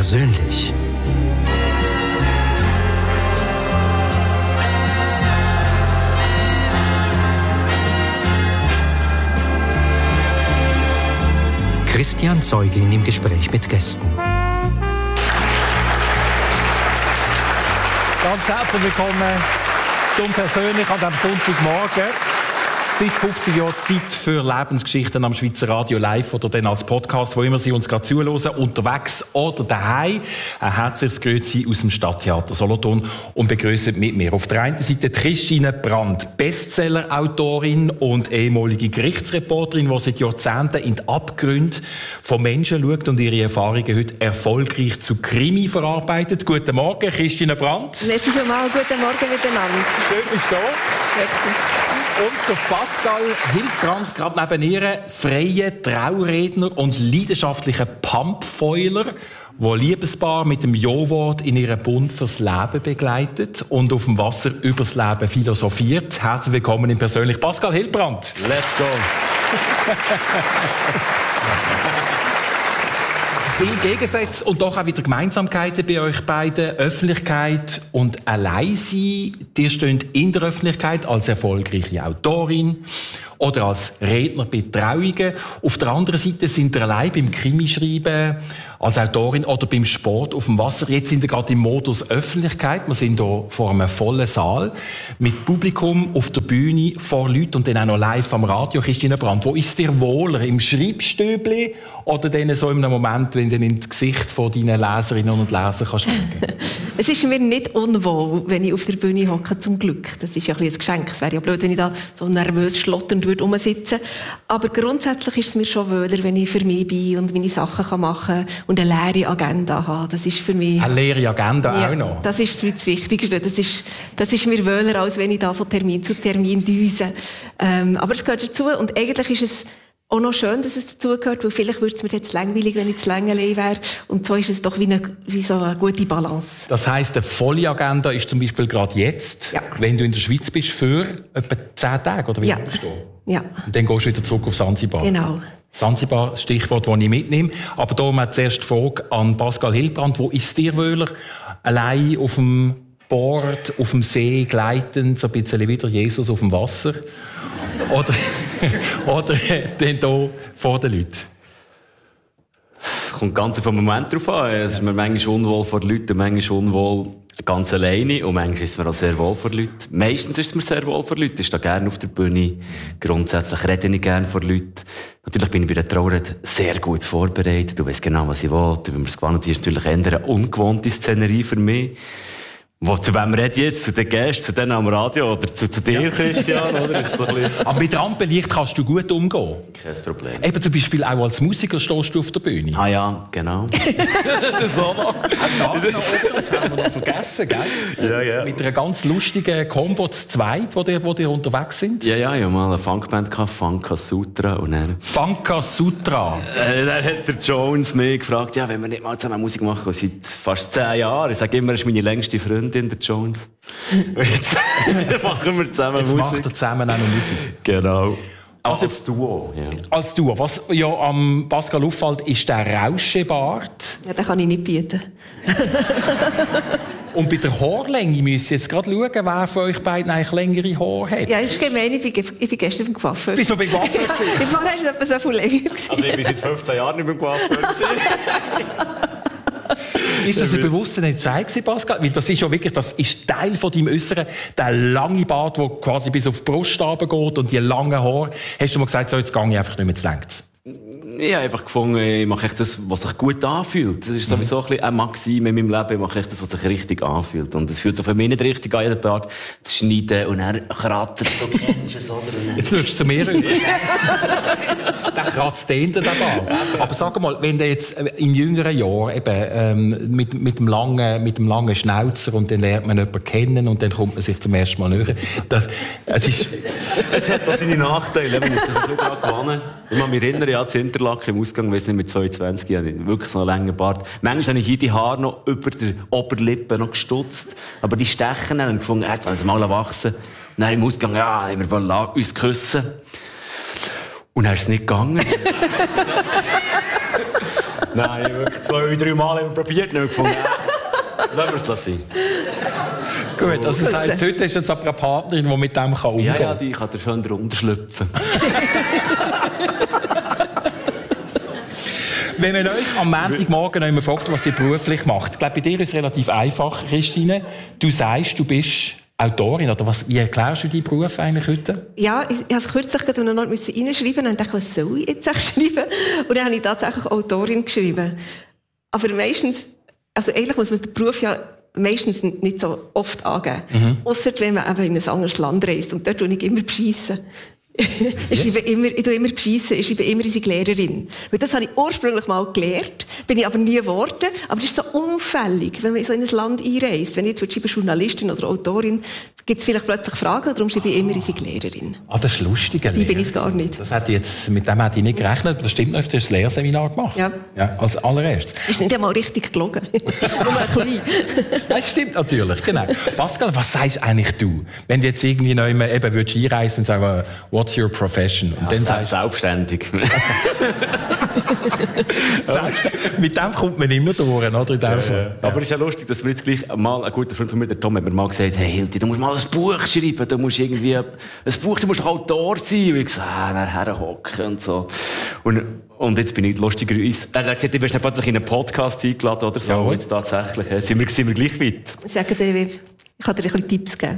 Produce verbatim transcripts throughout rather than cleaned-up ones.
Persönlich. Christian Zeugin im Gespräch mit Gästen. Ganz herzlich willkommen zum Persönlich an diesem Sonntagmorgen. Seit fünfzig Jahren Zeit für Lebensgeschichten am Schweizer Radio live oder dann als Podcast, wo immer Sie uns gerade zuhören, unterwegs oder daheim. Ein herzliches Grüezi aus dem Stadttheater Solothurn und begrüßen mit mir auf der einen Seite Christine Brandt, Bestseller-Autorin und ehemalige Gerichtsreporterin, die seit Jahrzehnten in die Abgründe von Menschen schaut und ihre Erfahrungen heute erfolgreich zu Krimi verarbeitet. Guten Morgen, Christine Brandt. Merci schon mal. Guten Morgen miteinander. Schön, bist du da. Und der Pascal Hiltbrand, gerade neben ihr, freie Trauredner und leidenschaftlicher Pumpfoiler, der Liebespaar mit dem Jo-Wort in ihren Bund fürs Leben begleitet und auf dem Wasser übers Leben philosophiert. Herzlich willkommen im Persönlich Pascal Hiltbrand. Let's go! Viele Gegensätze und doch auch wieder Gemeinsamkeiten bei euch beiden. Öffentlichkeit und Alleinsein. Ihr steht in der Öffentlichkeit als erfolgreiche Autorin oder als Redner bei Trauungen. Auf der anderen Seite sind ihr allein beim Krimischreiben, als Autorin oder beim Sport auf dem Wasser. Jetzt sind wir gerade im Modus Öffentlichkeit. Wir sind hier vor einem vollen Saal mit Publikum auf der Bühne, vor Leuten und dann auch noch live am Radio. Christine Brandt, wo ist es dir wohler? Im Schreibstübli oder dann so in einem Moment, wenn du ins Gesicht von deinen Leserinnen und Lesern kannst schauen? Es ist mir nicht unwohl, wenn ich auf der Bühne hocke, zum Glück. Das ist ja ein bisschen ein Geschenk. Es wäre ja blöd, wenn ich da so nervös schlotternd würde rumsitzen. Aber grundsätzlich ist es mir schon wohler, wenn ich für mich bin und meine Sachen machen kann und eine leere Agenda habe. Das ist für mich... Eine leere Agenda ja, auch noch? Das ist das Wichtigste. Das ist, das ist mir wohler, als wenn ich da von Termin zu Termin düse. Ähm, aber es gehört dazu und eigentlich ist es auch noch schön, dass es dazugehört, weil vielleicht würde es mir jetzt langweilig, wenn ich zu lange allein wäre. Und so ist es doch wie, eine, wie so eine gute Balance. Das heisst, eine volle Agenda ist zum Beispiel gerade jetzt, ja. wenn du in der Schweiz bist, für etwa zehn Tage, oder wie ja. bist du? Ja. Und dann gehst du wieder zurück auf Sansibar. Genau. Sansibar, Stichwort, das ich mitnehme. Aber da mal zuerst die Frage an Pascal Hiltbrand. Wo ist dir wohler? Allein auf dem Board, auf dem See, gleitend, so ein bisschen wieder Jesus auf dem Wasser? Oder, oder dann hier vor den Leuten? Es kommt ganz auf den Moment drauf an. Es ist mir manchmal unwohl vor den Leuten, manchmal unwohl ganz alleine und manchmal ist es mir auch sehr wohl vor den Leuten. Meistens ist es mir sehr wohl vor den Leuten. Ich stehe gerne auf der Bühne. Grundsätzlich rede ich gerne vor den Leuten. Natürlich bin ich bei der Trauerrede sehr gut vorbereitet. Du weißt genau, was ich will. Wie man es gewohnt ist, natürlich eher eine ungewohnte Szenerie für mich. Wo, zu wem redet jetzt? Zu den Gästen, zu denen am Radio oder zu, zu dir, ja. Christian? Oder? Ist so ein bisschen... Aber mit Rampenlicht kannst du gut umgehen. Kein Problem. Eben zum Beispiel auch als Musiker stehst du auf der Bühne. Ah ja, genau. Das auch noch. Das, noch, das haben wir noch vergessen, gell? Ja, ja. Mit einer ganz lustigen Combo zu zweit, wo die, wo die unterwegs sind. Ja, ja, ich hatte mal eine Funkband gehabt, Funka Sutra. Und dann... Funka Sutra. Äh, dann hat der Jones mich gefragt, ja, wenn wir nicht mal zusammen Musik machen, seit fast zehn Jahren. Ich sage immer, er ist meine längste Freundin, der Jones. Jetzt machen wir zusammen Jetzt Musik. macht er zusammen auch noch Musik. Genau. Also, als Duo, ja. Als Duo. Was ja am Pascal auffällt, ist der Rauschebart. Ja, den kann ich nicht bieten. Und bei der Haarlänge müsst ihr jetzt gerade schauen, wer von euch beiden eigentlich längere Haare hat. Ja, das ist gemein. Ich bin, ich bin gestern beim Coiffeur. Du bist noch beim Coiffeur ja, gewesen? Ich war eigentlich etwa so viel länger. Also ich bin seit fünfzehn Jahren nicht beim Coiffeur gewesen. Ist das ein bewusster Entscheid gewesen, Pascal? Weil das ist ja wirklich, das ist Teil von deinem Äußeren, der lange Bart, der quasi bis auf die Brust runtergeht und die langen Haare. Hast du mal gesagt, so, jetzt gehe ich einfach nicht mehr zu längs? Ich habe einfach gefunden, ich mache echt das, was sich gut anfühlt. Das ist sowieso ein bisschen eine Maxime in meinem Leben. Ich mache echt das, was sich richtig anfühlt. Und es fühlt sich für mich nicht richtig an, jeden Tag zu schneiden und dann kratzen. Du kennst es, oder? Jetzt schaust du zu mir rüber. Der kratzt hinter den Bart. Aber sag mal, wenn du jetzt in jüngeren Jahren eben, ähm, mit, mit, dem langen, mit dem langen Schnauzer und dann lernt man jemanden kennen und dann kommt man sich zum ersten Mal näher. Das, es ist... Es hat auch seine Nachteile. Man muss sich ein bisschen gewöhnen. Ich kann mich erinnern, ja, zu Interlaken im Ausgang, weiss nicht, mit zweiundzwanzig, habe ich wirklich so einen langen Bart. Manchmal habe ich hier die Haare noch über der Oberlippe noch gestutzt. Aber die stechen dann und gefunden, jetzt haben sie mal wachsen. Und dann im Ausgang, ja, wir wollen uns küssen. Und dann ist es nicht gegangen. Nein, wirklich zwei, drei Mal haben wir probiert, nicht gefunden. Lassen wir es lassen. Gut, also das heisst, heute ist jetzt aber eine Partnerin, die mit dem umgehen kann. Ja, ja, die kann da schön drunter schlüpfen. Wenn man euch am Montagmorgen noch immer fragt, was ihr beruflich macht, ich glaube, bei dir ist es relativ einfach, Christine. Du sagst, du bist Autorin, oder was, wie erklärst du deinen Beruf eigentlich heute? Ja, ich, ich musste es kürzlich gerade noch reinschreiben und dachte, was soll ich jetzt schreiben? Und dann habe ich tatsächlich Autorin geschrieben. Aber meistens, also eigentlich muss man den Beruf ja meistens nicht so oft angeben. Mhm. Ausser wenn man eben in ein anderes Land reist. Und dort tue ich immer beschissen. ich schreibe immer, ich tue immer beschissen, ich schreibe immer unsere Lehrerin. Weil das habe ich ursprünglich mal gelernt, bin ich aber nie geworden. Aber das ist so unauffällig, wenn man so in ein Land einreist. Wenn ich jetzt schreibe, Journalistin oder Autorin, gibt es vielleicht plötzlich Fragen, darum schreibe ich immer unsere Lehrerin. Ah, das ist lustig. Die bin ich gar nicht. Das hätte jetzt, mit dem hätte ich nicht gerechnet, aber das stimmt nicht, du hast das Lehrseminar gemacht. Ja. Ja, als allererstes. Ist nicht einmal richtig gelogen. Nur ein bisschen. Das stimmt natürlich, genau. Pascal, was sagst eigentlich du? Wenn du jetzt irgendwie noch immer eben würdest einreisen und sagen, what's your profession? Und ja, dann sagst selbstständig. Selbstständig. Mit dem kommt man immer durch, oder? In dem ja, ja. Aber es ist ja lustig, dass wir jetzt gleich mal, ein guter Freund von mir, der Tom, hat mir mal gesagt, hey Hilti, du musst mal ein Buch schreiben, du musst irgendwie, ein Buch, du musst doch Autor sein. Und ich gesagt, ah, nachher hocken und so. Und, und jetzt bin ich lustigerweise, er hat gesagt, du wirst nicht plötzlich in einen Podcast eingeladen oder so. Ja, und jetzt tatsächlich, sind wir, sind wir gleich weit. Sagen dir, ich kann dir ein bisschen Tipps geben.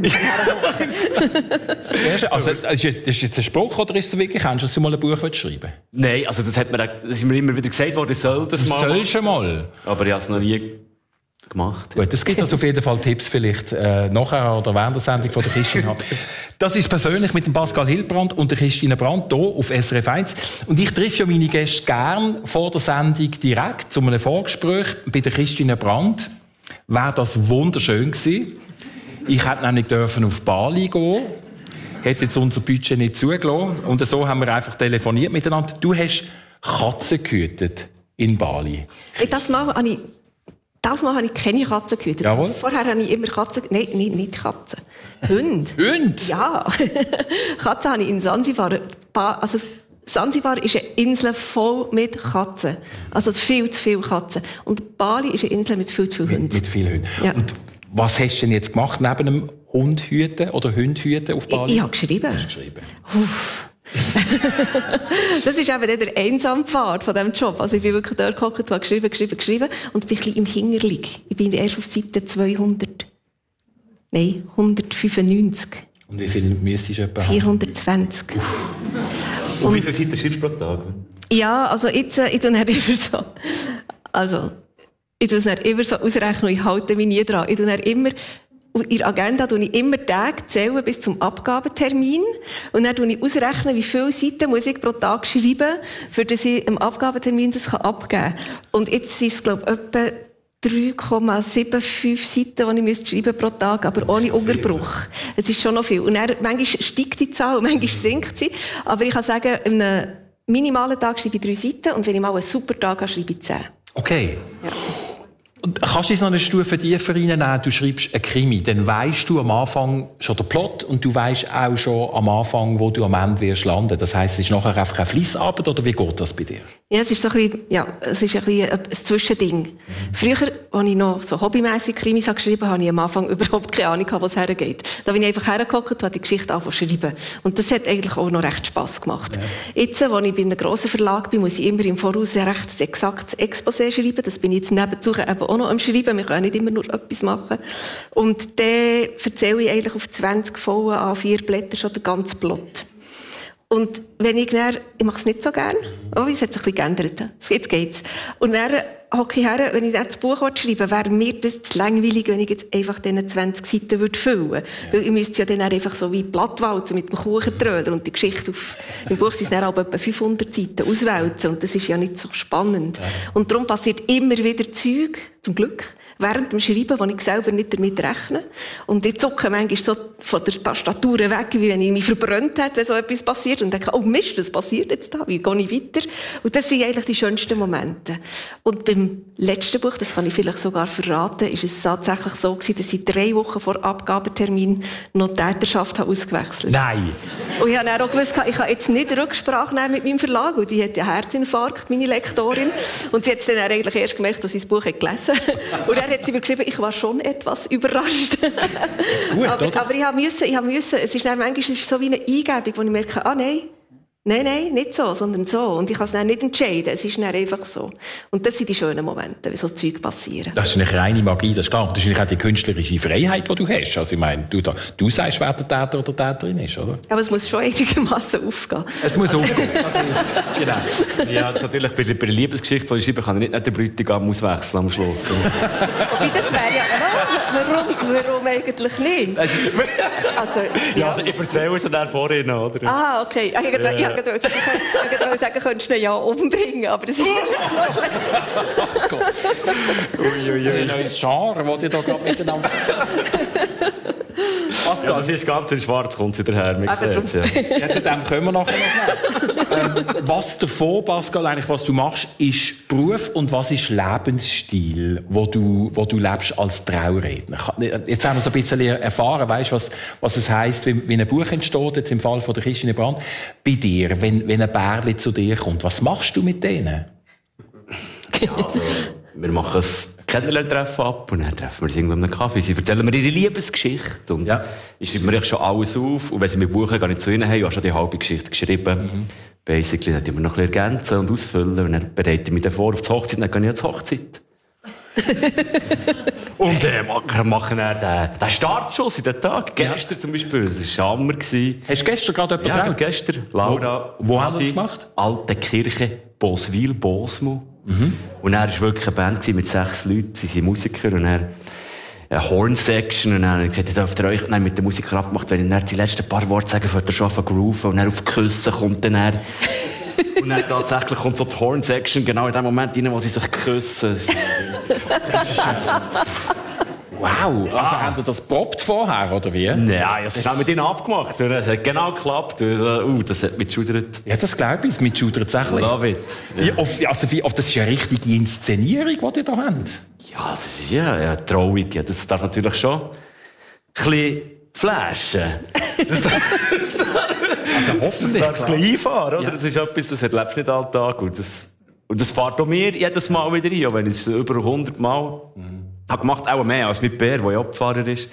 Sehr schön. Also, ist das jetzt ein Spruch oder ist es wirklich, kannst du, dass du mal ein Buch schreiben? Nein, also das hat mir, das ist mir immer wieder gesagt worden, ich soll das mal. Sollst du mal? Aber ich habe es noch nie gemacht. Gut, es gibt also auf jeden Fall Tipps vielleicht äh, nachher oder während der Sendung von der Christine. Das ist persönlich mit dem Pascal Hildbrand und der Christine Brandt hier auf S R F eins. Und ich treffe ja meine Gäste gern vor der Sendung direkt zu einem Vorgespräch. Bei der Christine Brandt wäre das wunderschön gewesen. Ich hätte nämlich dürfen auf Bali gehen. Hätte jetzt unser Budget nicht zugelassen. Und so haben wir einfach telefoniert miteinander. Du hast Katzen gehütet in Bali. Das Mal habe ich, das Mal habe ich keine Katzen gehütet. Jawohl. Vorher habe ich immer Katzen... Nein, nicht, nicht Katzen. Hunde. Hunde? Ja. Katzen habe ich in Sansibar. Also Sansibar ist eine Insel voll mit Katzen. Also viel zu viele Katzen. Und Bali ist eine Insel mit viel zu vielen Hunden. Mit, mit vielen Hunden. Ja. Und was hast du denn jetzt gemacht neben einem Hund hüten oder Hund hüten auf Bali? Ich, ich habe geschrieben. Hast geschrieben. Das ist eben der einsame Pfad von diesem Job. Also ich bin wirklich dort gehockt, habe geschrieben, geschrieben, geschrieben und bin ein bisschen im Hinterlig. Ich bin erst auf Seite zweihundert. Nein, hundertfünfundneunzig. Und wie viel müsstest du etwa haben? vierhundertzwanzig. Und, und wie viele Seiten schreibst du pro Tag? Ja, also jetzt, ich tue nicht immer so. Also, ich tue es nicht immer so ausrechnen, ich halte mich nie dran. Ich tue nicht immer, in der Agenda tue ich immer Tage zählen bis zum Abgabetermin. Und dann tue ich ausrechnen, wie viele Seiten muss ich pro Tag schreiben, für dass ich am Abgabetermin das abgeben kann. Und jetzt sind es, glaube ich, etwa drei Komma fünfundsiebzig Seiten, die ich schreiben pro Tag, aber ohne Unterbruch. Es ist schon noch viel. Und dann, manchmal steigt die Zahl und manchmal sinkt sie. Aber ich kann sagen, an einem minimalen Tag schreibe ich drei Seiten und wenn ich mal einen super Tag habe, schreibe ich zehn. Okay. Ja. Und kannst du jetzt noch eine Stufe tiefer reinnehmen? Du schreibst einen Krimi, dann weisst du am Anfang schon den Plot und du weisst auch schon am Anfang, wo du am Ende wirst landen. Das heisst, es ist nachher einfach eine Fleissarbeit, oder wie geht das bei dir? Ja, es ist so ein bisschen, ja, es ist ein bisschen ein Zwischending. Mhm. Früher, als ich noch so hobbymässig Krimis geschrieben habe, habe ich am Anfang überhaupt keine Ahnung, wo es hergeht. Da bin ich einfach hergehockt und habe die Geschichte angefangen zu schreiben. Und das hat eigentlich auch noch recht Spass gemacht. Ja. Jetzt, als ich bei einem grossen Verlag bin, muss ich immer im Voraus ein recht exaktes Exposé schreiben. Das bin ich jetzt nebenzu eben auch noch am Schreiben. Wir können nicht immer nur etwas machen. Und dann erzähle ich eigentlich auf zwanzig vollen A vier Blätter schon den ganzen Plot. Und wenn ich dann, ich mache es nicht so gern, oh, es hat sich ein bisschen geändert. Jetzt geht's. Und dann hocke ich her, wenn ich dann das Buch schreibe, wäre mir das zu langweilig, wenn ich jetzt einfach diese zwanzig Seiten würde füllen würde. Ja. Weil ich müsste ja dann einfach so wie Blattwalzen mit dem Kuchentrödel und die Geschichte auf, im Buch sind es dann auch etwa fünfhundert Seiten auswälzen und das ist ja nicht so spannend. Ja. Und darum passiert immer wieder Zeug, zum Glück, während dem Schreiben, wo ich selber nicht damit rechne. Und ich zucke manchmal so von der Tastatur weg, wie wenn ich mich verbrannt hätte, wenn so etwas passiert. Und denke, oh Mist, was passiert jetzt da? Wie gehe ich weiter? Und das sind eigentlich die schönsten Momente. Und beim letzten Buch, das kann ich vielleicht sogar verraten, ist es tatsächlich so gewesen, dass ich drei Wochen vor Abgabetermin noch die Täterschaft habe ausgewechselt. Nein. Und ich habe dann auch gewusst, ich kann jetzt nicht Rücksprache nehmen mit meinem Verlag, weil die hat einen Herzinfarkt, meine Lektorin. Und sie hat es dann eigentlich erst gemerkt, als sie das Buch hat gelesen hat. Und dann hat sie mir geschrieben, ich war schon etwas überrascht. Gut, aber, oder? aber ich habe müssen, ich habe müssen, es ist dann manchmal es ist so wie eine Eingebung, wo ich merke, ah nein, Nein, nein, nicht so, sondern so. Und ich kann es dann nicht entscheiden. Es ist dann einfach so. Und das sind die schönen Momente, wenn so Zeug passieren. Das ist eine reine Magie, das ist klar. Das ist eigentlich auch die künstlerische Freiheit, die du hast. Also ich meine, du, da, du sagst, wer der Täter oder Täterin ist, oder? Aber es muss schon einigermaßen aufgehen. Es muss aufgehen. Das hilft. Genau. Ja, das ist natürlich bei der, bei der Liebesgeschichte, die ich schreibe, kann ich nicht den Bräutigam auswechseln am Schluss. Wobei, das wäre ja... Warum, warum eigentlich nicht? Also, ja, ja also ich erzähle es dann vorhin, oder? Ah, okay. Ich wollte ja, ja. sagen, sagen, könntest du ihn ja umbringen, aber das ist oh Gott. Ui, ui, ui. Das ist ein neues Genre, das ihr da gerade miteinander... Pascal, ja, sie ist ganz in schwarz, kommt sie daher. Ja. Ja, zu dem kommen wir nachher noch ähm, was davon, Pascal, eigentlich, was du machst, ist Beruf und was ist Lebensstil, wo du, wo du lebst als Trauredner? Jetzt haben wir so ein bisschen erfahren, weißt, was, was es heisst, wenn, wenn ein Buch entsteht, jetzt im Fall von der Christine Brandt. Bei dir, wenn, wenn ein Bärli zu dir kommt, was machst du mit denen? Ja, also, wir machen es Kennenlerntreffen ab und dann treffen wir uns irgendwo einen Kaffee. Sie erzählen mir ihre Liebesgeschichte. Und ja. Ich schreibe mir schon alles auf. Und wenn sie mir buchen, gehe ich zu ihnen, hey, ich habe schon die halbe Geschichte geschrieben. Mhm. Basically, dann tun wir noch ein bisschen ergänzen und ausfüllen. Und dann bereite ich mich dann vor auf die Hochzeit, dann gehe ich zur Hochzeit. Und äh, machen, machen dann den, den Startschuss in den Tag. Gestern ja. zum Beispiel, das war Hammer. Hast du gestern gerade jemanden ja, getraut? gestern. Laura. Wo, wo haben wir das gemacht? Alte Kirche, Boswil, Bosmo. Mhm. Und er war wirklich eine Band mit sechs Leuten, sie sind Musiker, und er eine Horn-Section, und dann hat er gesagt, ihr dürft euch dann mit den Musikern abgemacht, wenn ich die letzten paar Worte sage, könnt ihr schon auf grooven, und dann auf Küssen kommt dann er. Und dann tatsächlich kommt so die Horn-Section genau in dem Moment rein, wo sie sich küssen. Das ist, das ist wow! Also ah. Habt ihr das poppt vorher, oder wie? Nein, das ist auch mit ihnen abgemacht. Es hat genau geklappt. Uh, das hat mich geschudert. Ja, das glaube ich. Mit schudert es ein bisschen. Love it. Ja. Wie, also, wie, das ist ja eine richtige Inszenierung, die ihr da habt. Ja, das ist ja, ja traurig. Ja, das darf natürlich schon ein bisschen flashen. Das darf, das darf, also hoffentlich. Das darf ein bisschen einfahren, oder? Ja. Das ist etwas, das erlebst du nicht alltag. Und das, und das fährt auch mir jedes Mal wieder rein, auch wenn ich es über hundert Mal... Mhm. Ich habe gemacht auch mehr als mit Bär, der ja Abfahrer ist.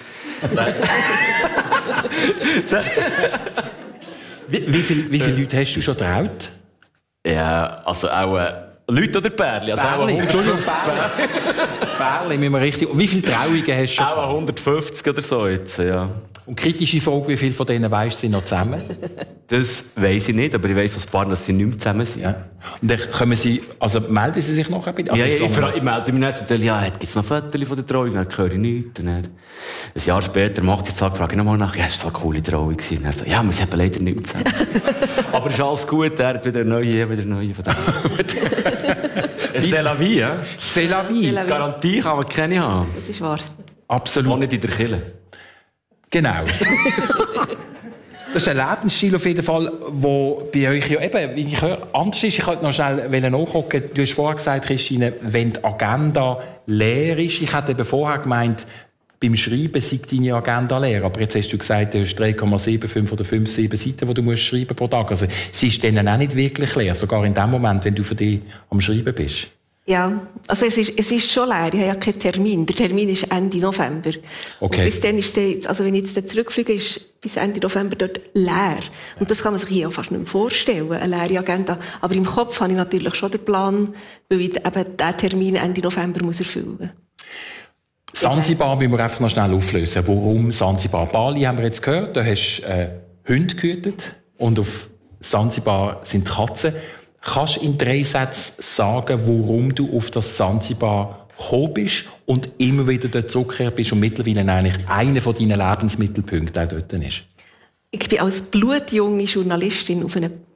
wie, wie, viel, wie viele Leute hast du schon getraut? Ja, also auch äh, Leute oder Bärli? Also Bärli, Entschuldigung, Bärli. Bärli, müssen wir richtig... Wie viele Trauungen hast du schon? Auch hundertfünfzig oder so jetzt, ja. Und kritische Frage, wie viele von denen weisst, sind noch zusammen? Das weiss ich nicht, aber ich weiss aus Paaren, dass sie nicht mehr zusammen sind. Ja. Und dann kommen sie, also melden sie sich noch ein bisschen? Ja, ja, ich, ich melde mich nicht. Und ja, gibt es noch Fotos von der Trauung? Dann höre ich nichts. Und dann, ein Jahr später, am achtzehnten frage ich nochmal nach, ja, es war so eine coole Trauung gewesen. Und er so, ja, wir sind leider nicht mehr zusammen. Aber es ist alles gut, er hat wieder eine neue, wieder eine neue von denen. C'est la vie, ja? C'est la vie. Garantie kann man keine haben. Das ist wahr. Absolut. Auch nicht in der Kirche. Genau. Das ist ein Lebensstil auf jeden Fall, der bei euch ja eben, wie ich höre, anders ist. Ich wollte noch schnell nachgucken. Du hast vorher gesagt, Christine, wenn die Agenda leer ist. Ich hätte eben vorher gemeint, beim Schreiben sei deine Agenda leer. Aber jetzt hast du gesagt, du hast drei Komma fünfundsiebzig oder fünf Komma sieben Seiten, die du musst schreiben pro Tag. Also sie ist dann auch nicht wirklich leer, sogar in dem Moment, wenn du für dich am Schreiben bist. Ja, also es ist, es ist schon leer. Ich habe ja keinen Termin. Der Termin ist Ende November. Okay. Und bis dann ist der, also wenn ich jetzt zurückfliege, ist bis Ende November dort leer. Und das kann man sich hier auch fast nicht mehr vorstellen, eine leere Agenda. Aber im Kopf habe ich natürlich schon den Plan, weil ich eben diesen Termin Ende November muss erfüllen muss. Sansibar müssen wir einfach noch schnell auflösen. Warum Sansibar? Bali haben wir jetzt gehört, da hast du äh, Hunde gehütet und auf Sansibar sind Katzen. Kannst du in drei Sätzen sagen, warum du auf das Sansibar gekommen bist und immer wieder dort zurückgekehrt bist und mittlerweile eigentlich einer von deinen Lebensmittelpunkten auch dort ist? Ich bin als blutjunge Journalistin auf eine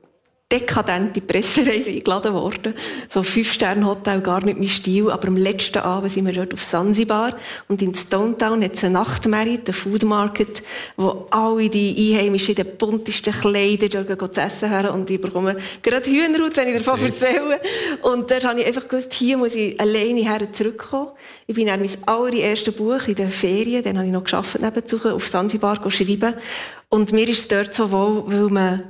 dekadente Pressereise eingeladen worden. So Fünf-Sterne-Hotel, gar nicht mein Stil. Aber am letzten Abend sind wir dort auf Sansibar. Und in Stone Town hat es einen Nachtmarkt, einen Food Market, wo alle die Einheimischen in den buntesten Kleidern dort zu essen haben. Und ich bekomme gerade Hühnerhaut, wenn ich davon erzähle. Und dort habe ich einfach gewusst, hier muss ich alleine her zurückkommen. Ich bin dann mein allererstes Buch in den Ferien, dann habe ich noch gearbeitet nebenzu, auf Sansibar schreiben. Und mir ist es dort so wohl, weil man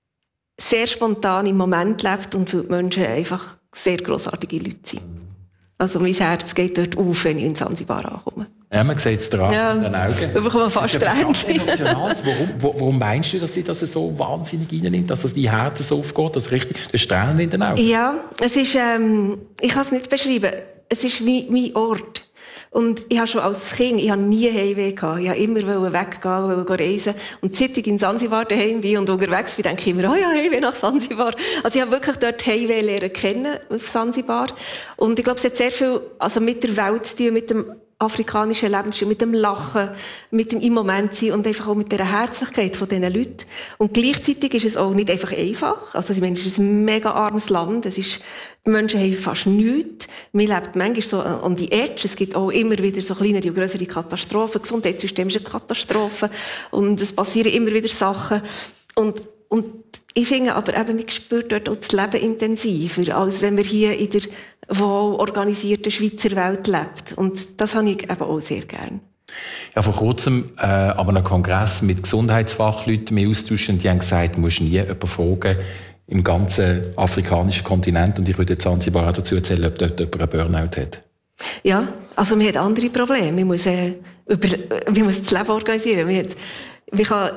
sehr spontan im Moment lebt und weil die Menschen einfach sehr grossartige Leute sind. Also mein Herz geht dort auf, wenn ich in Sansibar ankomme. Ja, man sieht es dran, ja, in den Augen. Da bekommt man fast Tränen. Warum, warum meinst du, dass sie das so wahnsinnig reinnimmt, dass das die Herzen so aufgeht, dass richtig der Tränen in den Augen? Ja, es ist, ähm, ich kann es nicht beschreiben. Es ist wie mein Ort. Und ich habe schon als Kind, ich habe nie Heimweh gehabt. Ich wollte immer weggehen, wollte reisen. Und seit ich in Sansibar daheim bin und unterwegs bin, denke ich immer, oh ja, Heimweh nach Sansibar. Also ich habe wirklich dort Heimweh lernen kennen, auf Sansibar. Und ich glaube, es hat sehr viel, also mit der Welt zu tun, mit dem afrikanischen Lebensstil, mit dem Lachen, mit dem im Moment sein und einfach auch mit der Herzlichkeit von diesen Leuten. Und gleichzeitig ist es auch nicht einfach einfach. Also ich meine, es ist ein mega armes Land. Es ist, die Menschen haben fast nichts. Man lebt manchmal so an die Edge. Es gibt auch immer wieder so kleinere und grössere Katastrophen. Das Gesundheitssystem ist eine Katastrophe. Und es passieren immer wieder Sachen. Und, und ich finde aber eben, man spürt dort auch das Leben intensiver, als wenn man hier in der wohl organisierten Schweizer Welt lebt. Und das habe ich eben auch sehr gern. Ja, vor kurzem äh, aber einen Kongress mit Gesundheitsfachleuten mehr austauschen. Die haben gesagt, du musst nie jemanden fragen im ganzen afrikanischen Kontinent. Und ich würde jetzt Sansibar auch dazu erzählen, ob dort jemand einen Burnout hat. Ja, also man hat andere Probleme. Man muss, äh, über, man muss das Leben organisieren. Man hat, man kann,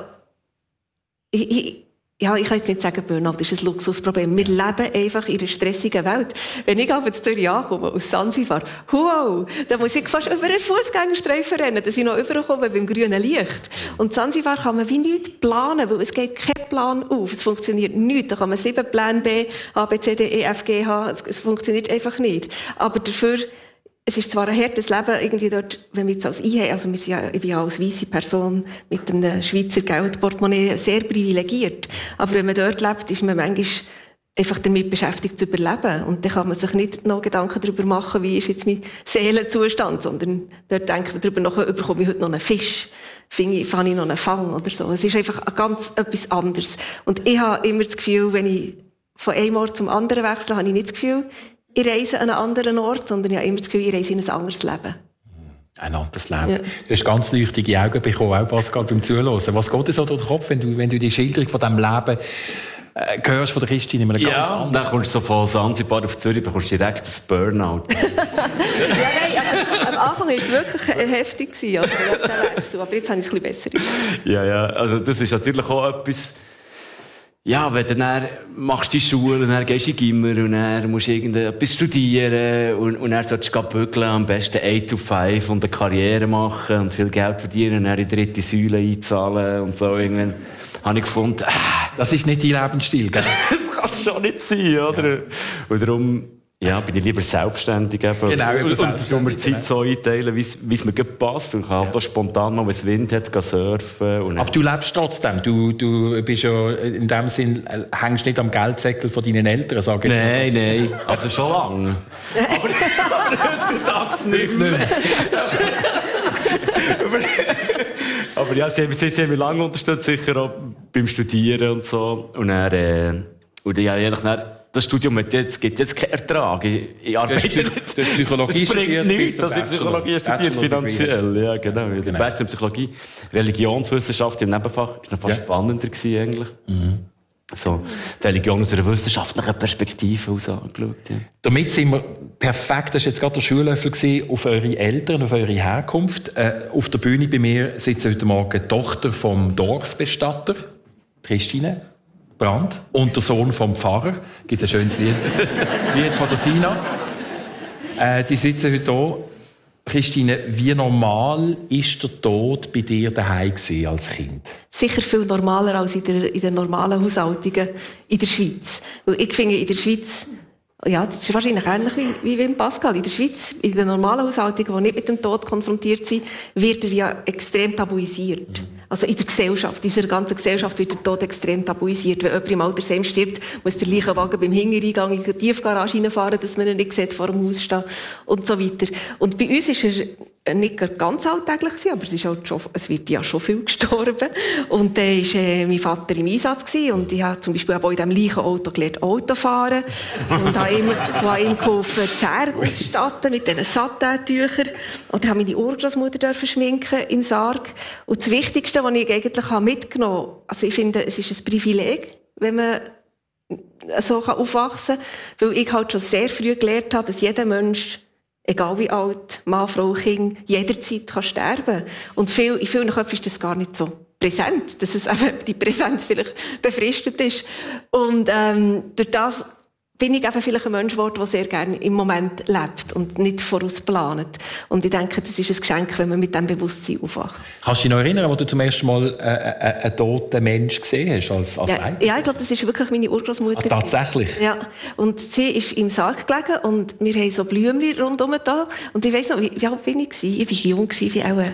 ich, ich, ja, ich kann jetzt nicht sagen, Burnout ist ein Luxusproblem. Wir leben einfach in einer stressigen Welt. Wenn ich aber zu Zürich ankomme, aus Sansibar, wow, dann muss ich fast über einen Fußgängerstreifen rennen, dass ich noch überkomme beim grünen Licht. Und Sansibar kann man wie nichts planen, weil es geht kein Plan auf. Es funktioniert nichts. Da kann man sieben Pläne B, A, B, C, D, E, F, G, H. Es, es funktioniert einfach nicht. Aber dafür, es ist zwar ein hartes Leben, irgendwie dort, wenn wir jetzt als Einheim, also wir sind ja, ich bin ja als weisse Person mit einem Schweizer Geldportemonnaie sehr privilegiert. Aber wenn man dort lebt, ist man manchmal einfach damit beschäftigt zu überleben. Und dann kann man sich nicht noch Gedanken darüber machen, wie ist jetzt mein Seelenzustand, sondern dort denkt man darüber nach, bekomme ich heute noch einen Fisch, fange ich, fange ich noch einen Fang oder so. Es ist einfach ganz etwas anderes. Und ich habe immer das Gefühl, wenn ich von einem Ort zum anderen wechsle, habe ich nicht das Gefühl, ich reise an einen anderen Ort, sondern ich habe immer das Gefühl, ich reise in ein anderes Leben. Ein anderes Leben. Ja. Du hast ganz leuchtige Augen bekommen, auch Pascal, beim Zuhören. Was geht dir so durch den Kopf, wenn du, wenn du die Schilderung von diesem Leben äh, hörst von der Christine? In einem ja, ganz anderen... dann kommst du so von Sansibar auf Zürich, bekommst du direkt ein Burnout. Ja, nein, am Anfang war es wirklich heftig, also, der Wechsel, aber jetzt habe ich es ein bisschen besser. Ja, ja, also das ist natürlich auch etwas... Ja, wenn du dann machst die Schule und dann gehst du in Gimmer und dann musst du irgendetwas studieren und, und dann solltest du bügeln, am besten eight to five und eine Karriere machen und viel Geld verdienen und dann in die dritte Säule einzahlen und so. Irgendwann habe ich gefunden, äh, das ist nicht dein Lebensstil, gell? Das kann es schon nicht sein, oder? Ja. Und darum, ja, bin ich lieber selbstständig eben. Genau, und, und, und mir die Zeit so einteilen, wie es mir gut passt. Und kann ja. auch spontan mal, wenn es Wind hat, gehen surfen. Und aber du lebst trotzdem. Du, du bist ja in dem Sinn, hängst nicht am Geldsäckel von deinen Eltern, sag ich. Nein, nein. Also schon lange. aber heutzutage nicht mehr. Aber ja, sie, sie, sie haben mich lange unterstützt, sicher auch beim Studieren und so. Und dann, äh, und ja, ehrlich, dann, das Studium hat jetzt, gibt jetzt keinen Ertrag. Ich, ich arbeite nicht. Du hast Psychologie studiert. Nichts, dass ich Psychologie studiert, finanziell. Ja, genau. genau. Der Bachelor in Psychologie. Religionswissenschaft im Nebenfach war noch fast ja. spannender gewesen, eigentlich. Mhm. So, die Religion aus einer wissenschaftlichen Perspektive aus angeschaut. Ja. Damit sind wir perfekt, das war jetzt gerade der Schuhlöffel gewesen, auf eure Eltern, auf eure Herkunft. Äh, auf der Bühne bei mir sitzt heute Morgen die Tochter vom Dorfbestatter, Christine Brandt, und der Sohn vom Pfarrer. Gibt ein schönes Lied, Lied von der Sina. Äh, die sitzen heute hier. Christine, wie normal ist der Tod bei dir daheim gewesen als Kind? Sicher viel normaler als in der, in den normalen Haushaltungen in der Schweiz. Weil ich finde, in der Schweiz, ja, das ist wahrscheinlich ähnlich wie, wie in Pascal. In der Schweiz, in den normalen Haushaltungen, die nicht mit dem Tod konfrontiert sind, wird er ja extrem tabuisiert. Mhm. Also in der Gesellschaft, in unserer ganzen Gesellschaft wird der Tod extrem tabuisiert. Wenn jemand im Altersheim stirbt, muss der Leichenwagen beim Hintereingang in die Tiefgarage reinfahren, dass man ihn nicht sieht, vor dem Haus stehen und so weiter. Und bei uns ist er nicht ganz alltäglich gewesen, aber es, ist halt schon, es wird ja schon viel gestorben. Und dann war äh, mein Vater im Einsatz gewesen, und ich habe zum Beispiel auch in diesem Leichenauto gelernt, Auto fahren. Und habe ihm, habe ihm geholfen, die Zähne auszustatten mit diesen Satin-Tüchern. Und dann habe meine Urgroßmutter schminken im Sarg. Und das Wichtigste, was ich eigentlich mitgenommen habe, also ich finde, es ist ein Privileg, wenn man so aufwachsen kann, weil ich halt schon sehr früh gelernt habe, dass jeder Mensch, egal wie alt, Mann, Frau, Kind, jederzeit kann sterben. Und viel, in vielen Köpfen ist das gar nicht so präsent, dass es eben die Präsenz vielleicht befristet ist. Und ähm, durch das bin ich eben vielleicht ein Mensch geworden, der sehr gerne im Moment lebt und nicht vorausplant. Und ich denke, das ist ein Geschenk, wenn man mit diesem Bewusstsein aufwacht. Kannst du dich noch erinnern, als du zum ersten Mal äh, äh, einen toten Mensch gesehen hast als, als ja, ja, ich glaube, das ist wirklich meine Urgroßmutter. Ah, tatsächlich? Ja. Und sie ist im Sarg gelegen und wir haben so Blümchen rundherum da. Und ich weiss noch, wie, wie alt bin ich gewesen? Ich war jung, ich war auch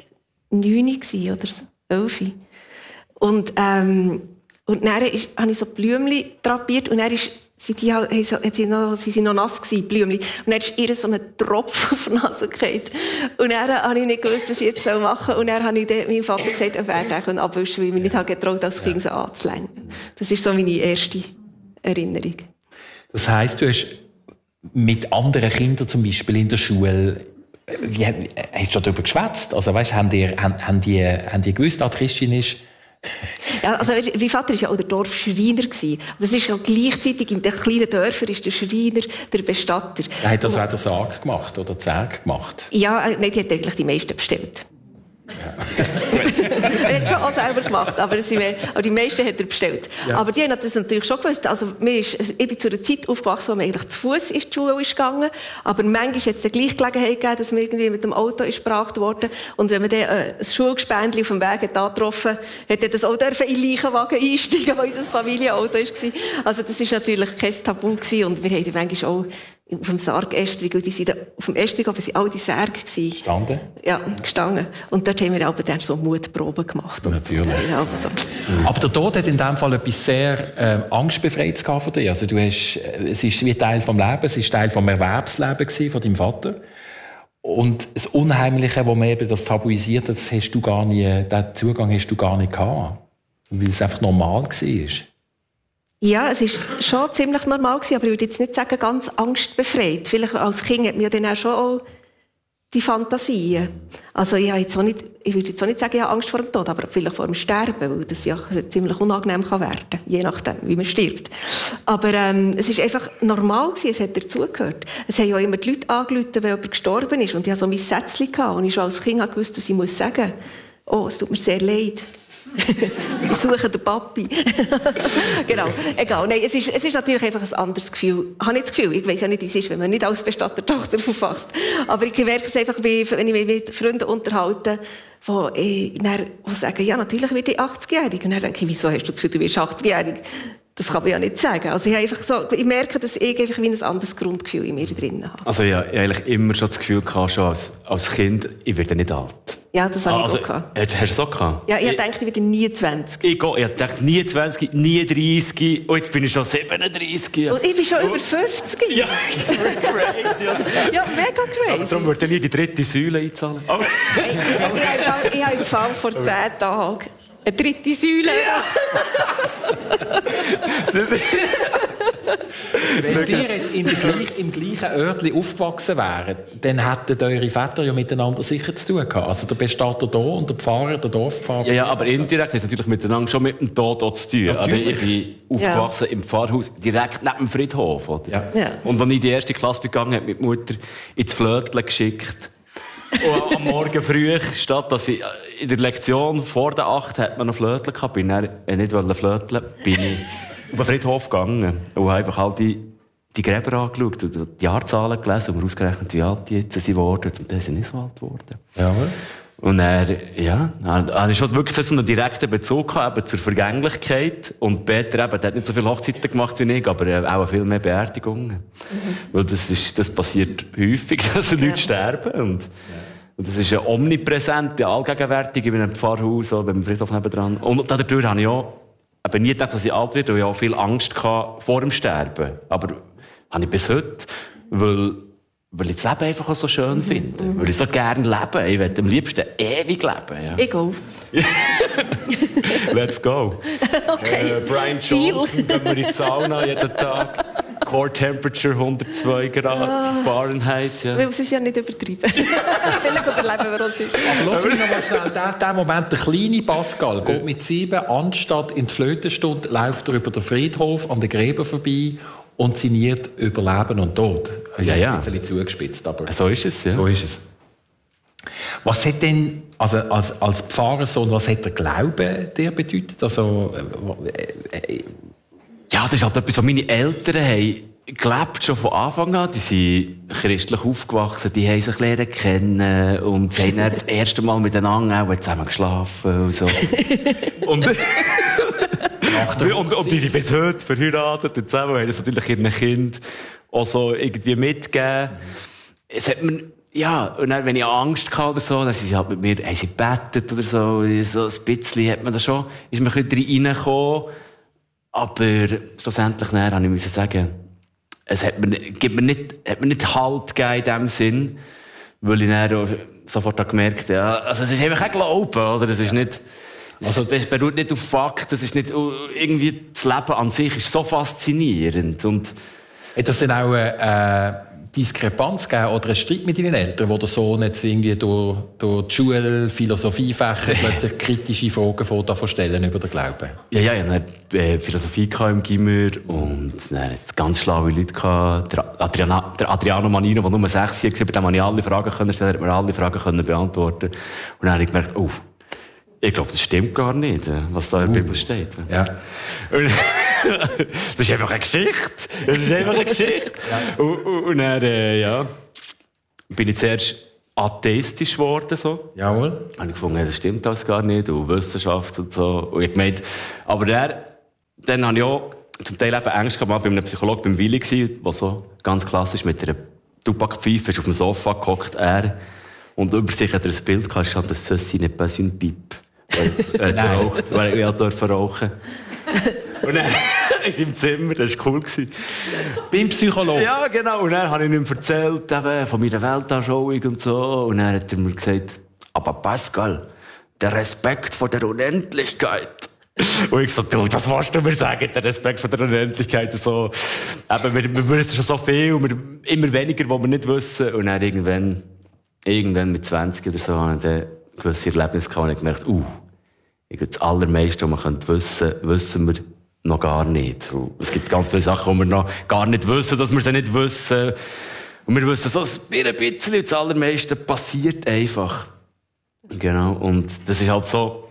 neun oder so, elf. Und, ähm, und dann ist, habe ich so Blümchen drapiert und dann ist Sie, die, hey, so, sie, noch, sie sind noch nass gewesen, Blümchen. Und dann ist ihr so ein Tropfen auf die Nase gefallen. Und dann habe ich nicht gewusst, was ich jetzt machen soll. Und dann habe ich meinem Vater gesagt, er werde ihn abwischen, weil ich mich nicht getraut, als Kind so anzulängen. Das ist so meine erste Erinnerung. Das heisst, du hast mit anderen Kindern zum Beispiel in der Schule, wie, hast du darüber geschwätzt? Also weißt, haben die, haben, haben die, haben die gewusst, dass Christin ist? Ja, also, mein Vater war ja auch der Dorfschreiner. Das ist ja gleichzeitig, in den kleinen Dörfern ist der Schreiner der Bestatter. Er hat das auch den Sarg gemacht, oder den Zerg gemacht? Ja, nein, die hat eigentlich die meisten bestellt. Ja. Er hat schon auch selber gemacht, aber, aber die meisten hat er bestellt. Ja. Aber die haben das natürlich schon gewusst. Also, ist, ich bin zu einer Zeit aufgewachsen, wo man eigentlich zu Fuß in die Schule ist gegangen. Aber manchmal hat es gleich Gelegenheit gegeben, dass man irgendwie mit dem Auto ist gebracht worden. Und wenn man dann äh, ein Schulgespendli auf dem Weg hat angetroffen, hat er das auch in den Leichenwagen einsteigen, weil unser Familienauto war. Also das war natürlich kein Tabu gewesen. Und wir haben manchmal auch auf dem Sarg-Estrig, weil die sind auf dem Estrig, aber sie all die Särge gewesen. Gestanden? Ja, gestanden. Und dort haben wir aber dann so Mutproben gemacht. Natürlich. Ja, aber, so. mhm. aber der Tod hat in dem Fall etwas sehr äh, Angstbefreites von dir. Also du hast, es ist wie Teil vom Leben, es ist Teil vom Erwerbsleben von deinem Vater. Und das Unheimliche, wo man eben das tabuisiert hat, das hast du gar nie, den Zugang hast du gar nicht gehabt. Weil es einfach normal war. Ja, es war schon ziemlich normal gewesen, aber ich würde jetzt nicht sagen, ganz angstbefreit. Vielleicht als Kind hat man ja dann auch schon auch die Fantasien. Also ich, habe jetzt auch nicht, ich würde jetzt auch nicht sagen, ich habe Angst vor dem Tod, aber vielleicht vor dem Sterben, weil das ja ziemlich unangenehm kann werden, je nachdem, wie man stirbt. Aber ähm, es war einfach normal gewesen, es hat dazugehört. Es haben ja immer die Leute angerufen, wenn jemand gestorben ist. Und ich hatte so mein Sätzchen gehabt, und ich schon als Kind gewusst, was ich muss sagen. Oh, es tut mir sehr leid. Ich suche den Papi. Genau, egal. Nein, es ist, es ist natürlich einfach ein anderes Gefühl. Ich habe nicht das Gefühl, ich weiss ja nicht, wie es ist, wenn man nicht als Bestattertochter aufwachst. Aber ich merke es einfach, wenn ich mich mit Freunden unterhalte, die, dann, die sagen, ja, natürlich werde ich achtzigjährig. Und dann denke ich, wieso hast du das Gefühl, du wirst achtzigjährig? Das kann man ja nicht sagen. Also ich, habe einfach so, ich merke, dass ich einfach wie ein anderes Grundgefühl in mir drin habe. Also ich habe eigentlich immer schon das Gefühl gehabt, schon als, als Kind, ich werde nicht alt. Ja, das habe also, ich auch gehabt. Hast du das auch gehabt? Ja, ich, ich dachte, ich werde nie zwanzig. Ich, ich dachte, nie zwanzig, nie dreißig. Und jetzt bin ich schon siebenunddreißig. Und ich bin schon oh. über fünfzig. Ja, das ist crazy. Ja, mega crazy. Aber darum würde ich nie die dritte Säule einzahlen. Aber ich, ich habe im Fall vor zehn Tagen eine dritte Säule. Ja. Das ist Wenn ihr jetzt in gleich, im gleichen Örtchen aufgewachsen wären, dann hätten eure Väter ja miteinander sicher zu tun gehabt. Also der Bestatter hier und der Pfarrer, der Dorfpfarrer. Ja, ja, aber indirekt hat es natürlich miteinander schon mit dem Tod auch zu tun. Also ich bin aufgewachsen ja. im Pfarrhaus, direkt neben dem Friedhof. Oder? Ja. Ja. Und als ich in die erste Klasse begangen habe, hat meine Mutter ins Flötchen geschickt. Und am Morgen früh, statt dass ich in der Lektion vor der acht hat man noch Flötchen gehabt, bin ich nicht Flötchen, bin ich auf den Friedhof gegangen und habe einfach all die, die Gräber angeschaut und die Jahrzahlen gelesen und ausgerechnet, wie alt die jetzt sind geworden. Und dann sind sie nicht so alt geworden. Ja. Und er, ja, er ist schon wirklich so einen direkten Bezug gehabt, eben zur Vergänglichkeit. Und Peter eben, der hat nicht so viele Hochzeiten gemacht wie ich, aber auch viel mehr Beerdigungen. Mhm. Weil das ist, das passiert häufig, dass Leute ja. sterben. Und, Und das ist ja omnipräsent, ja, allgegenwärtig in einem Pfarrhaus oder beim Friedhof nebendran. Und dadurch habe ich auch aber nie gedacht, dass ich alt werde, weil ich auch viel Angst hatte vor dem Sterben. Aber habe ich bis heute, weil, weil ich das Leben einfach auch so schön mhm. finde. Mhm. Weil ich so gerne lebe. Ich will am liebsten ewig leben. Ja. Ich go. Let's go. Okay. Äh, Brian Johnson, gehen wir in die Sauna jeden Tag. Core Temperature hundertzwei Grad oh. Fahrenheit. Ja. Wir müssen es ja nicht übertreiben. Vielleicht überleben wir uns heute. Aber lass mich noch mal schnell. Der, der Moment, der kleine Pascal geht mit sieben anstatt in die Flötenstunde, läuft er über den Friedhof an den Gräben vorbei und sinniert über Leben und Tod. Das ja, ist ja. ein bisschen zugespitzt. Aber so ist es, ja. So ist es. Was hat denn, also als, als Pfarrersohn, was hat der Glaube dir bedeutet? Also, äh, äh, ja, das ist halt etwas, was meine Eltern haben gelebt, schon von Anfang an. Die sind christlich aufgewachsen, die haben sich lernen kennen und sie haben dann das erste Mal miteinander auch zusammen geschlafen und so. und, und, und die sind bis heute verheiratet und zusammen haben das natürlich ihren Kind auch so irgendwie mitgegeben. Mhm. Es hat mir, ja, und dann, wenn ich Angst hatte oder so, dann sind sie halt mit mir, haben sie gebetet oder so, so ein bisschen hat man da schon, ist man ein bisschen reingekommen. Aber schlussendlich nachher musste ich sagen, es hat mir, gibt mir nicht, hat mir nicht Halt gegeben in dem Sinn, weil ich dann sofort gemerkt habe, ja, also es ist einfach kein Glaube, oder? Es ist nicht, also, es beruht nicht auf Fakt, es ist nicht, irgendwie, das Leben an sich ist so faszinierend. Und hat das denn auch eine äh, Diskrepanz gegeben oder einen Streit mit deinen Eltern, wo der Sohn jetzt irgendwie durch, durch die Schule, Philosophiefächer plötzlich kritische Fragen von stellen über den Glauben? Ja, ja, ich hatte äh, Philosophie im Gimmer und dann ganz schlaue Leute gehabt. Der, Adriana, der Adriano Manino, der nur sechs Jahre geschrieben hat, dem habe ich alle Fragen können stellen, hat mir alle Fragen können beantworten. Und dann habe ich gemerkt, oh, ich glaube, das stimmt gar nicht, was da in der uh. Bibel steht. Ja. Und das ist einfach eine Geschichte. Das ist einfach eine Geschichte. Ja. Und, und, und dann, äh, ja, bin ich zuerst atheistisch geworden, so. Jawohl. Habe ich gefunden, das stimmt alles gar nicht, und Wissenschaft und so. Und ich gemeint, aber dann, dann habe ich auch zum Teil eben Angst gehabt, mal bei einem Psychologen beim Willi gsi, der so ganz klassisch mit einer Tabakpfeife ist auf dem Sofa gehockt, er, und über sich hat er ein Bild gehabt, stand, das «Ceci n'est pas une pipe». Er hat geraucht, weil er durfte rauchen. Und dann in seinem Zimmer, das war cool. Beim Psychologen? Ja, genau. Und dann habe ich ihm erzählt, eben, von meiner Weltanschauung und so. Und dann hat er mir gesagt, aber Pascal, der Respekt vor der Unendlichkeit. Und ich so, du, was willst du mir sagen, der Respekt vor der Unendlichkeit? So, eben, wir, wir wissen schon so viel, wir, immer weniger, was wir nicht wissen. Und dann irgendwann, irgendwann mit zwanzig oder so, habe ich dann gewisse Erlebnisse gehabt und ich gemerkt, uh, das Allermeiste, was man wissen könnte, wissen wir noch gar nicht. Und es gibt ganz viele Sachen, die wir noch gar nicht wissen, dass wir sie nicht wissen. Und wir wissen so ein bisschen, das Allermeiste passiert einfach. Genau. Und das ist halt so,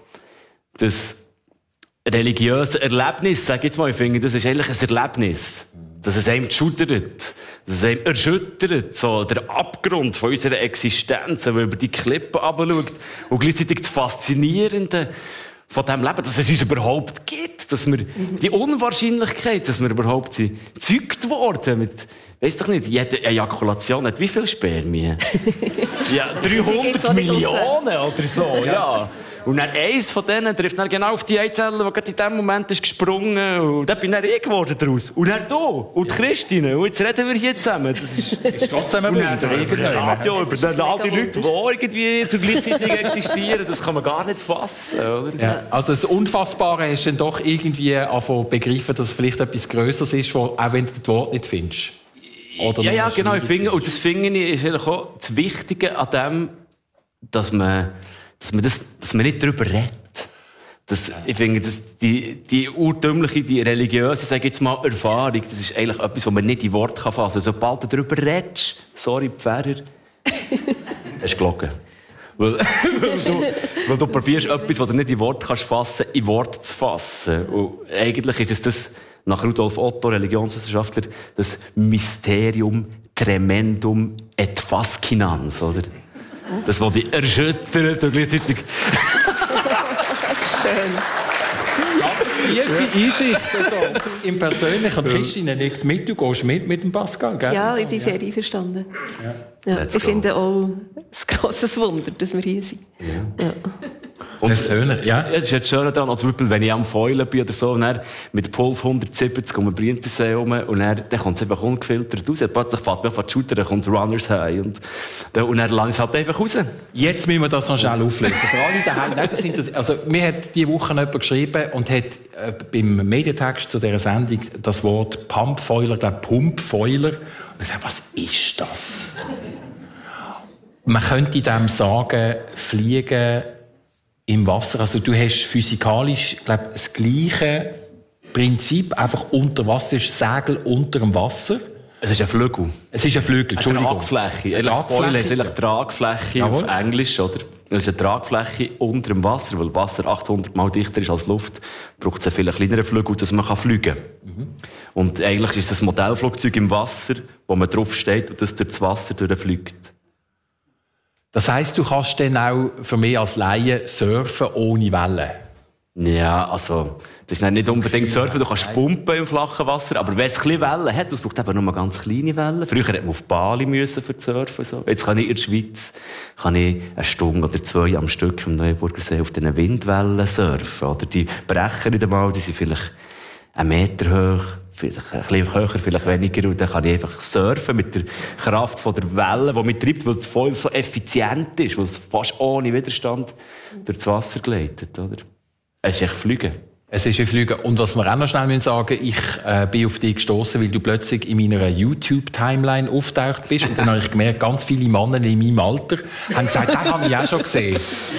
das religiöse Erlebnis, sag ich jetzt mal, ich finde, das ist eigentlich ein Erlebnis. Dass es einem schudert, dass es einem erschüttert, so der Abgrund von unserer Existenz, wenn man über die Klippen runterschaut. Und gleichzeitig das Faszinierende von diesem Leben, dass es uns überhaupt gibt, dass wir die Unwahrscheinlichkeit, dass wir überhaupt sind, gezeugt worden mit, weiss doch nicht, jede Ejakulation hat wie viele Spermien? Ja, dreihundert Millionen oder so, ja. Und dann eins von denen trifft dann genau auf die Eizelle, die gerade in dem Moment ist gesprungen. Und dann bin dann ich geworden daraus. Und dann du. Und die Christine. Und jetzt reden wir hier zusammen. Das ist, ist trotzdem ein Wunder. Über den Radio, über den, all die Leute, die irgendwie zur gleichzeitig existieren. Das kann man gar nicht fassen, oder? Ja, also das Unfassbare hast du dann doch irgendwie angefangen begriffen, dass es vielleicht etwas Grösseres ist, wo, auch wenn du das Wort nicht findest. Oder ja, ja, genau. Ich finde, und das finde ich ist eigentlich auch das Wichtige an dem, dass man Dass man, das, dass man nicht darüber redet. Das, ich finde, das, die, die urtümliche, die religiöse, sage ich jetzt mal, Erfahrung, das ist eigentlich etwas, was man nicht in Worte fassen kann. Sobald du darüber redest, sorry, Pfarrer, hast du gelogen. Weil, weil, du, weil du probierst, etwas, was du nicht in Worte kannst fassen, in Worte zu fassen. Und eigentlich ist es das, nach Rudolf Otto, Religionswissenschaftler, das Mysterium tremendum et fascinans, oder? Das, was dich erschüttert und gleichzeitig... Schön. Ganz Tiefe Einsicht. Im Persönlichen. Und Christine liegt mit, du gehst mit mit dem Pascal, gell? Ja, ich bin sehr einverstanden. Ja. Ja, ich go. finde auch ein grosses Wunder, dass wir hier sind. Ja. Ja. Und persönlich, ja. Ja, das ist jetzt schön daran, also wenn ich am Fäulen bin oder so, und dann mit Puls hundertsiebzig um den Brienzersee herum, und dann, dann kommt es einfach ungefiltert raus. Plötzlich fährt man auf die Schulter, dann kommt Runners High, und dann, und dann lasse ich es halt einfach raus. Jetzt müssen wir das noch schnell auflösen. Für alle daheim, nein, das sind das, also, mir hat diese Woche jemand geschrieben und hat äh, beim Medientext zu dieser Sendung das Wort Pumpfoiler, ich glaube Pumpfoiler, und ich sage, was ist das? Man könnte dem sagen, fliegen im Wasser. Also du hast physikalisch, glaube ich, das gleiche Prinzip, einfach unter Wasser, das ist Segel unter dem Wasser. Es ist ein Flügel. Es ist ein Flügel, Entschuldigung. Eine Tragfläche. Eine Tragfläche. Es ist Tragfläche Jawohl. Auf Englisch, oder? Es ist eine Tragfläche unter dem Wasser, weil Wasser achthundert Mal dichter ist als Luft, braucht es einen viel kleineren Flügel, dass man fliegen kann. Mhm. Und eigentlich ist es ein Modellflugzeug im Wasser, wo man drauf steht und das durch das Wasser durchfliegt. Das heisst, du kannst dann auch für mich als Laie surfen ohne Wellen? Ja, also, das ist nicht unbedingt surfen, du kannst pumpen im flachen Wasser, aber wenn es ein bisschen Wellen hat, das braucht eben nur ganz kleine Wellen. Früher hätte man auf Bali müssen für surfen, so. Jetzt kann ich in der Schweiz, kann ich eine Stunde oder zwei am Stück im Neuenburger See auf diesen Windwellen surfen, oder? Die brechen nicht einmal, die sind vielleicht einen Meter hoch. Vielleicht ein bisschen höher, vielleicht weniger. Und dann kann ich einfach surfen mit der Kraft von der Welle, die mich treibt, weil es voll so effizient ist, weil es fast ohne Widerstand durchs Wasser gleitet, oder? Es ist echt Fliegen. Es ist ein Fliegen. Und was wir auch noch schnell sagen müssen, ich äh, bin auf dich gestossen, weil du plötzlich in meiner YouTube-Timeline auftaucht bist. Und dann habe ich gemerkt, ganz viele Männer in meinem Alter haben gesagt, das habe ich auch schon gesehen.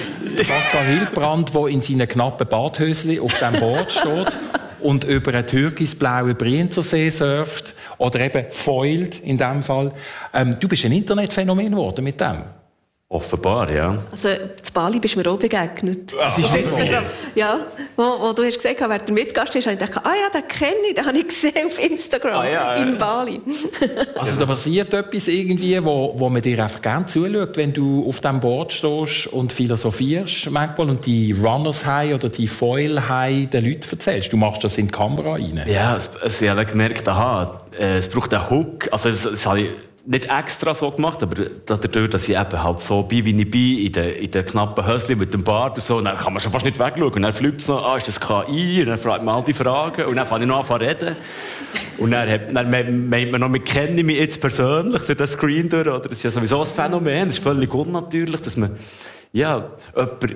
Pascal Hildbrand, der in seinen knappen Badhöschen auf dem Board steht und über einen türkisblauen Brienzersee surft oder eben foilt in dem Fall. Ähm, du bist ein Internetphänomen geworden mit dem. Offenbar, ja. Also, zu Bali bist du mir auch begegnet. Das ist nicht so. Ja, wo, wo du hast gesagt hast, wer der Mitgast ist, habe ich gedacht, ah ja, den kenne ich, den habe ich gesehen auf Instagram, ah, ja, in Bali. Also da passiert etwas irgendwie, wo, wo man dir einfach gerne zuschaut, wenn du auf dem Board stehst und philosophierst manchmal und die Runners High oder die Foil High den Leuten erzählst. Du machst das in die Kamera rein. Ja, es, es, ich habe gemerkt, aha, es braucht einen Hook. Also, es, es habe ich nicht extra so gemacht, aber dadurch, dass ich eben halt so bin, wie ich bin, in den, in den knappen Höschen mit dem Bart und so, und dann kann man schon fast nicht wegschauen. Und dann fliegt es noch, ah, ist das K I? Und dann fragt man all die Fragen. Und dann fange ich noch an zu reden. Und dann, hat, dann meint man noch, wir kennen mich jetzt persönlich durch den Screen durch, oder? Das ist ja sowieso ein Phänomen. Das ist völlig unnatürlich, dass man, ja, jemanden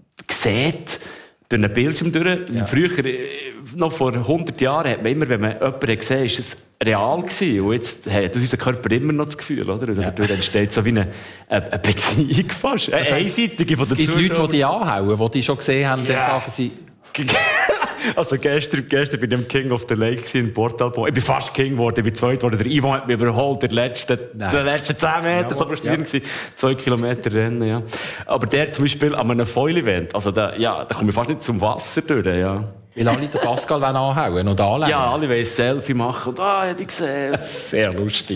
sieht, durch einen Bildschirm durch. Ja. Früher, noch vor hundert Jahren, hat man immer, wenn man jemanden gesehen hat, ist es real gewesen. Und jetzt hat unser Körper immer noch das Gefühl, oder? Und dadurch ja. entsteht so wie eine, eine Beziehung fast. Eine das heisst, einseitige von den Zuschauern. Es gibt Leute, die dich anhauen, die dich schon gesehen haben, ja. dann sagen sie... Also gestern, gestern bin ich im King of the Lake in Portalpo. Ich bin fast King geworden, ich bin zweit geworden. Der Ivo hat mich überholt, der letzte, der letzte zehn Meter, ja, so frustrierend ja. gewesen. Zwei Kilometer Rennen, ja. Aber der zum Beispiel an einem Foil-Event, also da, ja, da komme ich fast nicht zum Wasser durch, ja. Weil alle den Pascal anhauen und anlegen. Ja, alle wollen ein Selfie machen und ah, hätte ich gesehen. Sehr lustig.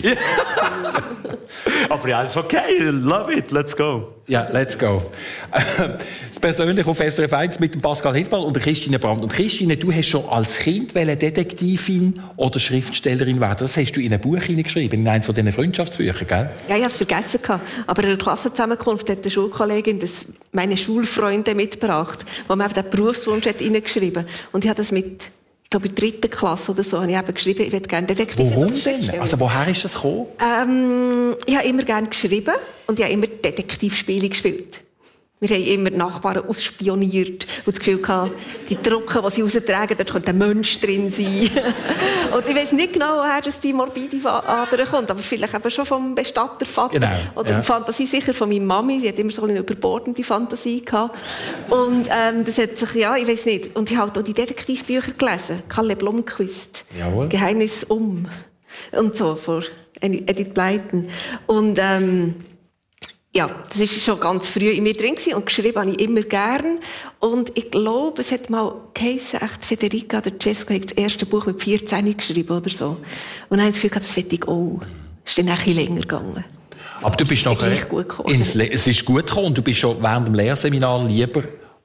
Aber ja, das ist okay, love it, let's go. Ja, let's go. Das Persönliche auf S R F eins mit dem Pascal Hildbrand und der Christine Brandt. Und Christine, du hast schon als Kind Detektivin oder Schriftstellerin werden. Das hast du in ein Buch hineingeschrieben, in eines von diesen Freundschaftsbüchern, gell? Ja, ich habe es vergessen. Aber in der Klassenzusammenkunft hat eine Schulkollegin das meine Schulfreunde mitgebracht, wo man den Berufswunsch hat hineingeschrieben hat. Und ich habe das mit, ich glaube, in der dritten Klasse oder so, habe ich eben geschrieben, ich würde gerne Detektivin. Warum denn? Also woher ist das gekommen? Ähm, ich habe immer gerne geschrieben und ich habe immer Detektivspiele gespielt. Wir haben immer die Nachbarn ausspioniert und das Gefühl gehabt, die Drucken, die sie raustragen, dort könnte ein Mensch drin sein. Und ich weiss nicht genau, woher das die morbide Ader kommt, aber vielleicht eben schon vom Bestattervater. Genau, oder ja. Die Fantasie sicher von meiner Mami. Sie hat immer so eine überbordende Fantasie gehabt. Und ähm, das hat sich, ja, ich weiss nicht. Und ich habe auch die Detektivbücher gelesen. Kalle Blomqvist. Jawohl. Geheimnis um. Und so, von Edith Blyton. Und, ähm, ja, das war schon ganz früh in mir drin gewesen. Und geschrieben habe ich immer gern. Und ich glaube, es hat mal geheissen, echt Federica oder Cesca hat das erste Buch mit vierzehn geschrieben oder so. Und dann habe ich das Gefühl, das will ich auch. Es ist dann ein bisschen länger gegangen. Aber du bist noch ins Le- es ist gut gekommen. Du bist schon während dem Lehrseminar lieber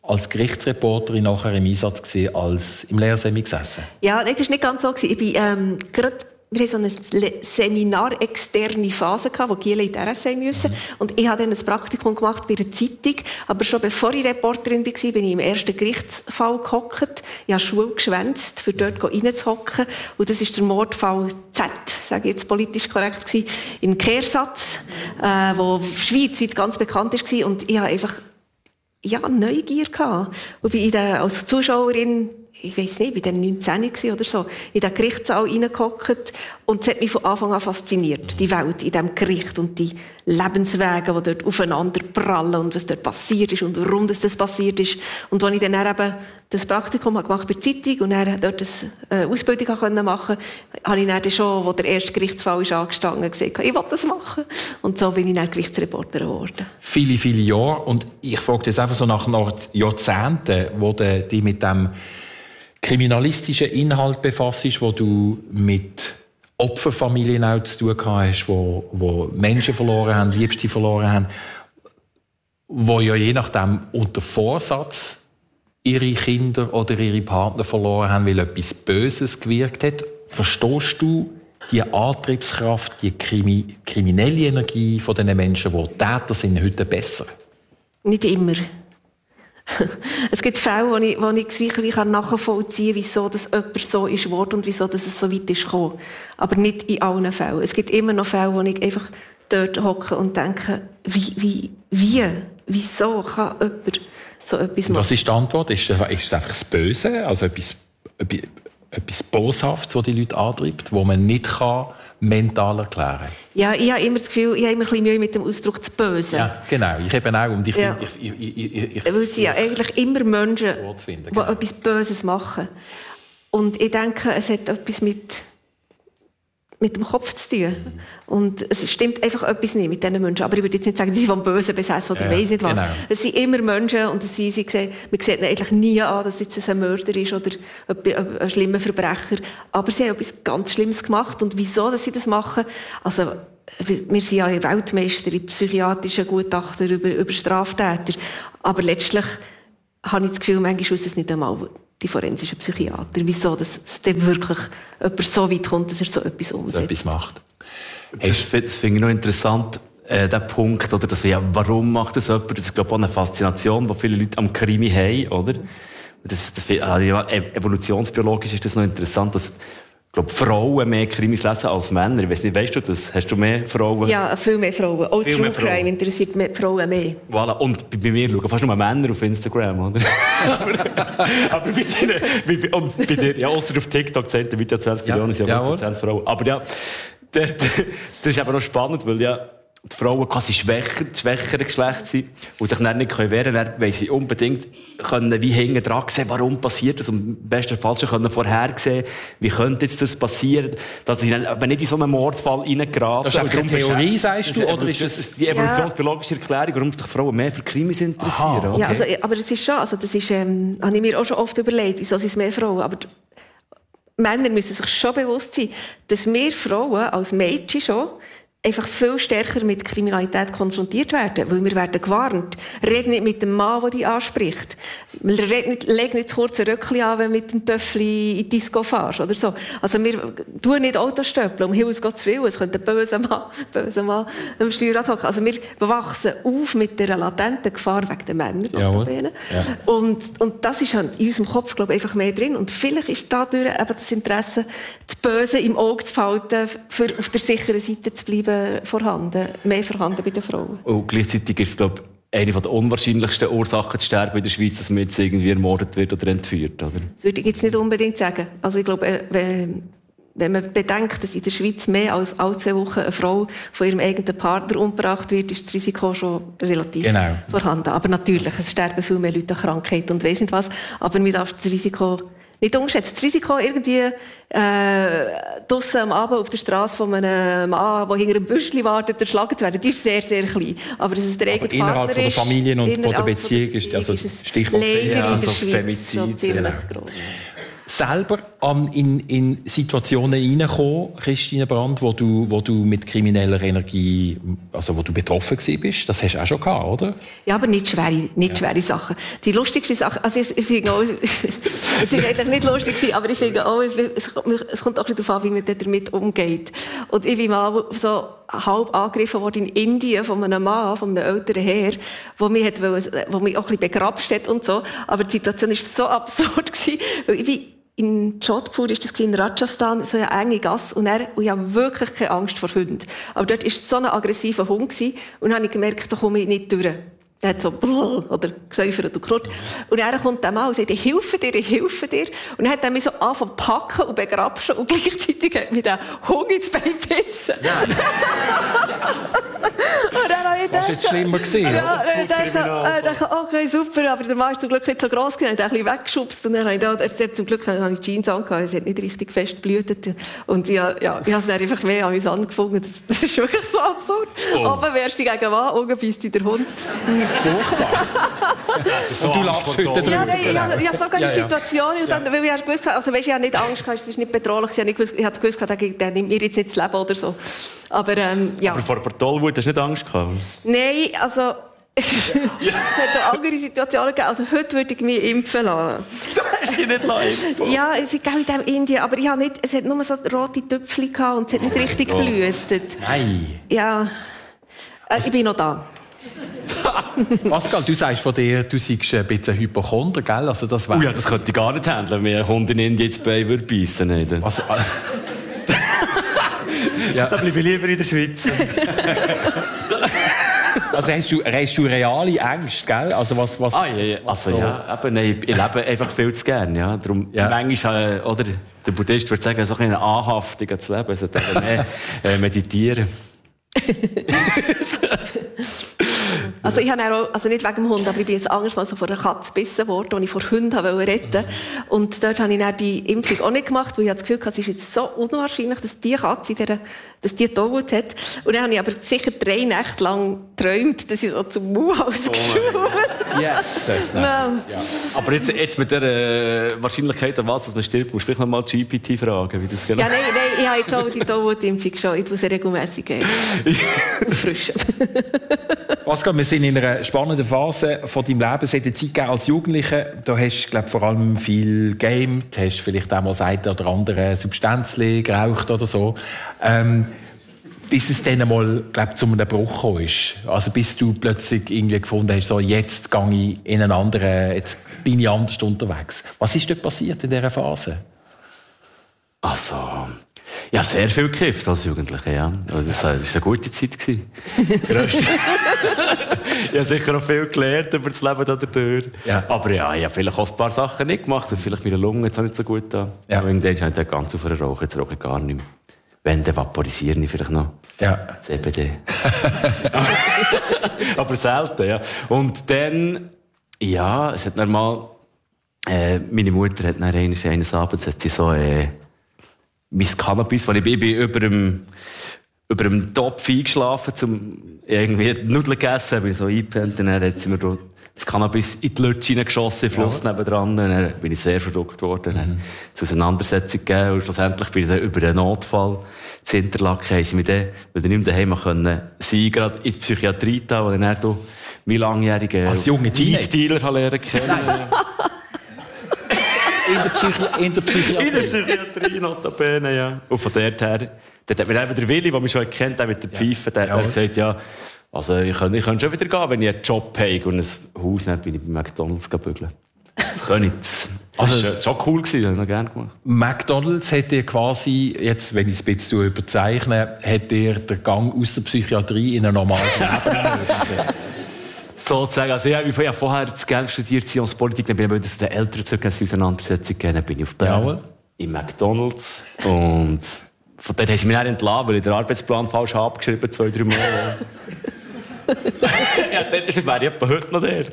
als Gerichtsreporterin nachher im Einsatz gewesen, als im Lehrsemi gesessen? Ja, nein, das war nicht ganz so. Ich bin, ähm, gerade, wir hatten so eine seminarexterne Phase, wo Giele in die R S A müssen. Mhm. Und ich habe dann ein Praktikum gemacht bei einer Zeitung. Aber schon bevor ich Reporterin war, bin ich im ersten Gerichtsfall gehockt. Ich habe Schule geschwänzt, für dort reinzuhocken. Und das ist der Mordfall Z, sage ich jetzt politisch korrekt gewesen, in Kehrsatz, äh, wo schweizweit ganz bekannt war. Und ich habe einfach, ja, Neugier gehabt. Und bin ich da als Zuschauerin, ich weiss nicht, ich war dann neunzehn oder so, in den Gerichtssaal reingehockt. Und es hat mich von Anfang an fasziniert. Die Welt in diesem Gericht und die Lebenswege, die dort aufeinander prallen und was dort passiert ist und warum das, das passiert ist. Und als ich dann eben das Praktikum gemacht bei der Zeitung und dann dort eine Ausbildung machen konnte, habe ich dann schon, als der erste Gerichtsfall ist angestanden, gesagt, ich will das machen. Und so bin ich dann Gerichtsreporterin geworden. Viele, viele Jahre. Und ich frage das einfach so nach Jahrzehnten, wo du dich mit dem kriminalistischen Inhalt befasst, wo du mit Opferfamilien auch zu tun hast, wo, wo Menschen verloren haben, Liebste verloren haben, wo ja je nachdem unter Vorsatz ihre Kinder oder ihre Partner verloren haben, weil etwas Böses gewirkt hat. Verstehst du die Antriebskraft, die Krimi- kriminelle Energie von diesen Menschen, die Täter sind, heute besser? Nicht immer. Es gibt Fälle, wo ich, wo ich wirklich nachvollziehen kann, wieso das jemand so ist geworden und wieso das es so weit ist gekommen. Aber nicht in allen Fällen. Es gibt immer noch Fälle, wo ich einfach dort hocke und denke, wie, wie, wie, wieso kann jemand so etwas machen? Was ist die Antwort? Ist es einfach das Böse, also etwas, etwas Boshaftes, das die Leute antreibt, das man nicht kann mental erklären kann? Ja, ich habe immer das Gefühl, ich habe immer ein bisschen Mühe mit dem Ausdruck «das Böse». Ja, genau. Ich eben auch. Und ich ja. finde, ich, ich, ich, ich, Weil es sind ja eigentlich immer Menschen, finden, die genau. etwas Böses machen. Und ich denke, es hat etwas mit, mit dem Kopf zu tun. Mhm. Und es stimmt einfach etwas nicht mit diesen Menschen. Aber ich würde jetzt nicht sagen, sie sind vom Bösen besessen oder ja, weiss nicht was. Genau. Es sind immer Menschen und sie, sie sehen, man sieht ihnen eigentlich nie an, dass es ein Mörder ist oder ein, ein schlimmer Verbrecher. Aber sie haben etwas ganz Schlimmes gemacht. Und wieso dass sie das machen? Also, wir sind ja Weltmeister in psychiatrischen Gutachten über, über Straftäter. Aber letztlich habe ich das Gefühl, manchmal wissen es nicht einmal die forensischen Psychiater. Wieso dass es dann wirklich jemand so weit kommt, dass er so etwas umsetzt. So etwas macht. Das, das finde ich noch interessant, äh, der Punkt, oder, dass wir, ja, warum macht das jemand? Das ist, glaube ich, auch eine Faszination, die viele Leute am Krimi haben, oder? Das, das, ja, evolutionsbiologisch ist das noch interessant, dass, ich glaube, Frauen mehr Krimis lesen als Männer. Ich weiss nicht, weißt du das? Hast du mehr Frauen? Ja, viel mehr Frauen. Auch viel True Crime interessiert mehr Frauen mehr. Voilà. Und bei mir schauen fast nur Männer auf Instagram, oder? aber, aber bei dir, bei, und bei dir, ja, ausser auf TikTok zählt der zwanzig ja, Millionen, ja, Prozent Frauen. Aber ja, das, das ist aber noch spannend, weil ja, die Frauen quasi schwächer, das schwächere Geschlecht sind und sich dann nicht wehren können, weil sie unbedingt können wie hinten dran sehen, warum passiert das, und im besten Fall schon können vorhersehen, wie könnte jetzt das passieren, dass sie dann aber nicht in so einen Mordfall reingeraten. Das ist einfach eine Theorie, sagst du, oder ist das die evolutionsbiologische Erklärung, warum sich Frauen mehr für Krimis interessieren? Aha, okay. Ja, also, aber es ist schon, also das ist, ähm, habe ich mir auch schon oft überlegt, wieso sind es mehr Frauen, aber Männer müssen sich schon bewusst sein, dass wir Frauen als Mädchen schon einfach viel stärker mit Kriminalität konfrontiert werden, weil wir werden gewarnt. Red nicht mit dem Mann, der dich anspricht. Red nicht, leg nicht das kurze Röckchen an, wenn du mit dem Töffli in die Disco fährst, oder so. Also wir tun nicht Autostöppeln, um Himmels Gottes Willen. Es könnte ein böser Mann, böser Mann am Steuerrad hocken. Also wir wachsen auf mit dieser latenten Gefahr wegen den Männern. Ja. Und, und das ist halt in unserem Kopf, glaube ich, einfach mehr drin. Und vielleicht ist dadurch eben das Interesse, das Böse im Auge zu behalten, für auf der sicheren Seite zu bleiben, vorhanden, mehr vorhanden bei den Frauen. Und gleichzeitig ist es, glaube ich, eine der unwahrscheinlichsten Ursachen zu sterben in der Schweiz, dass man jetzt irgendwie ermordet wird oder entführt, oder? Das würde ich jetzt nicht unbedingt sagen. Also ich glaube, wenn, wenn man bedenkt, dass in der Schweiz mehr als alle zwei Wochen eine Frau von ihrem eigenen Partner umgebracht wird, ist das Risiko schon relativ genau. vorhanden. Aber natürlich, es sterben viel mehr Leute an Krankheit und weiss nicht was, aber man darf das Risiko nicht unterschätzen. Das Risiko, irgendwie äh, draussen am Abend auf der Straße von einem Mann, der hinter einem Büschli wartet, erschlagen zu werden, die ist sehr, sehr klein. Aber dass es der eigene innerhalb Partner von der Familien und ist, von der Beziehung ist, also Stichwort leider ja, in der also Schweiz Femizid, so ziemlich genau. gross. selber an, in, in Situationen reingekommen, Christine Brandt, wo du, wo du mit krimineller Energie, also wo du betroffen gewesen bist? Das hast du auch schon gehabt, oder? Ja, aber nicht schwere, nicht ja. schwere Sachen. Die lustigste Sache, also ich, ich finde auch, es ist eigentlich nicht lustig gewesen, aber ich finde auch, es, es kommt auch ein bisschen darauf an, wie man damit umgeht. Und ich bin mal so halb angegriffen worden in Indien von einem Mann, von einem älteren Herr, der mich, hat, wo mich auch ein bisschen begrapscht hat und so. Aber die Situation war so absurd gewesen, weil ich bin in Jodhpur ist das in Rajasthan, so eine enge Gasse, und er, und ich habe wirklich keine Angst vor Hunden. Aber dort war so ein aggressiver Hund gewesen, und dann habe ich gemerkt, da komme ich nicht durch. Der hat so brrr, oder gesäufert und knurrt. Und er kommt dann mal und sagt, ich helfe dir, ich helfe dir. Und dann hat er mich so angefangen zu packen und begrapschen und gleichzeitig hat mich der Hund ins Bein gebissen. Ja. Und dann habe ich gedacht, jetzt schlimmer gewesen, ja, ich dachte, äh, dachte, okay, super, aber der Mann ist zum Glück nicht so gross gewesen, er hat ein bisschen weggeschubst, und dann habe ich da, er, zum Glück habe ich Jeans angehabt, es hat nicht richtig fest geblutet, und ja, ja, ich habe es dann einfach mehr an mich angefunden, das, das ist wirklich so absurd. Oh. Oben wärst du gegen Mann, unten beißt dich der Hund. So und du lachst heute drüber. Ja, nein, ich habe ja, sogar ja, eine Situation, ja. Ja. Weil ich habe gewusst, also weißt, ich habe nicht Angst gehabt, es ist nicht bedrohlich, ich habe gewusst, ich habe gewusst, der, der nimmt mir jetzt nicht das Leben oder so. Aber, ähm, ja. Aber vor, vor Tollwut hast du nicht Angst gehabt? Nein, also, es hat schon andere Situationen gegeben. Also heute würde ich mich impfen lassen. Du hast dich nicht impfen? Ja, es ist in diesem Indien, aber ich habe nicht, es hat nur so rote Töpfchen gehabt und es hat nicht richtig geblutet. Nein. Ja, äh, ich bin noch da. Pascal, du sagst von dir, du seist ein bisschen Hypochonder, gell? Also das oh ja, das könnte ich gar nicht handeln, wenn ein Hund in Indien ins Bein würde beißen würde. Also, ja. Da bleibe ich lieber in der Schweiz. Also hast du, hast du reale Ängste, gell? Also was, was, ah, ja, ja. Also so. Ja, eben, nein, ich lebe einfach viel zu gern, ja. Darum, ja. Manchmal, äh, oder, der Buddhist würde sagen, so eine Anhaftung ans Leben, also mehr äh, meditieren. Also ich habe auch, also nicht wegen dem Hund, aber ich bin jetzt anders mal so von einer Katze gebissen worden, die ich vor Hunden retten wollte. Und dort habe ich dann die Impfung auch nicht gemacht, weil ich das Gefühl hatte, es ist jetzt so unwahrscheinlich, dass die Katze, der, dass die getötet hat. Und dann habe ich aber sicher drei Nächte lang geträumt, dass ich so zum Mauhaus geschaut habe. Yes, yes, no. Ja. Aber jetzt, jetzt mit der äh, Wahrscheinlichkeit, an was dass man stirbt, musst du vielleicht noch mal G P T fragen, wie das genau... Ja, nein, nein, ich habe jetzt auch die Tollwut-Impfung schon. Ich muss sie regelmässig geben. Auffrischen. Pascal, wir sind in einer spannenden Phase von deinem Leben. Es hat eine Zeit gegeben als Jugendliche. Da hast du, glaube vor allem viel gegamed, hast vielleicht auch mal das eine oder andere Substanzchen geraucht oder so. Ähm, bis es dann mal, glaube zu einem Bruch gekommen ist. Also bis du plötzlich irgendwie gefunden hast, so, jetzt gehe ich in einen anderen, jetzt bin ich anders unterwegs. Was ist dort passiert in dieser Phase? Also... Ja, sehr viel gekifft als Jugendlicher, ja. Das war eine gute Zeit. Ich habe sicher auch viel gelernt über das Leben da dadurch. Ja. Aber ja, ich habe vielleicht auch ein paar Sachen nicht gemacht. Vielleicht meine Lunge jetzt auch nicht so gut da. Ja. Aber irgendwann habe ich ganz auf Rauchen, jetzt rauche ich gar nicht mehr. Wenn, dann vaporisiere ich vielleicht noch. Ja. C B D. Aber selten, ja. Und dann, ja, es hat normal, äh, meine Mutter hat dann eines, eines Abends, hat sie so, äh, mein Cannabis, weil ich bin, bin über dem, über dem Topf eingeschlafen, zum irgendwie Nudeln gegessen, bin ich so eingepennt, und dann hat sie mir das Cannabis in die Lutsche hineingeschossen, im Fluss ja. nebendran, und dann bin ich sehr verrückt worden, dann mhm. zur Auseinandersetzung gegeben, und schlussendlich bin ich dann über den Notfall zu Interlaken, haben sie mich dann, weil ich nicht mehr daheim können, sein, gerade in die Psychiatrie da, wo ich dann hier meinen langjährigen als junge Dealer lernen kennen. In der, Psychi- in der Psychiatrie. In der Psychiatrie, notabene, ja. Und von dort her, dort hat mir eben der Willi, der mich schon kennt, der mit der Pfeife, der ja. hat gesagt, ja, also ich könnte, ich könnte schon wieder gehen, wenn ich einen Job habe und ein Haus nicht, bin ich bei McDonalds bügeln. Das kann ich. Das also, war schon cool, das habe ich noch gerne gemacht. McDonalds hat dir quasi, jetzt, wenn ich es ein bisschen überzeichne, hat dir den Gang aus der Psychiatrie in ein normales Leben ermöglicht. Sozusagen. Also, ich habe ja vorher das Geld studiert, Politik, dann bin ich mit den Eltern zurück, als Auseinandersetzung gegeben, dann bin ich auf Bern, ja. in McDonalds, und von dort haben sie mich dann entlassen, weil ich den Arbeitsplan falsch abgeschrieben, zwei, drei Mal. Ja, dann wäre ich etwa heute noch der.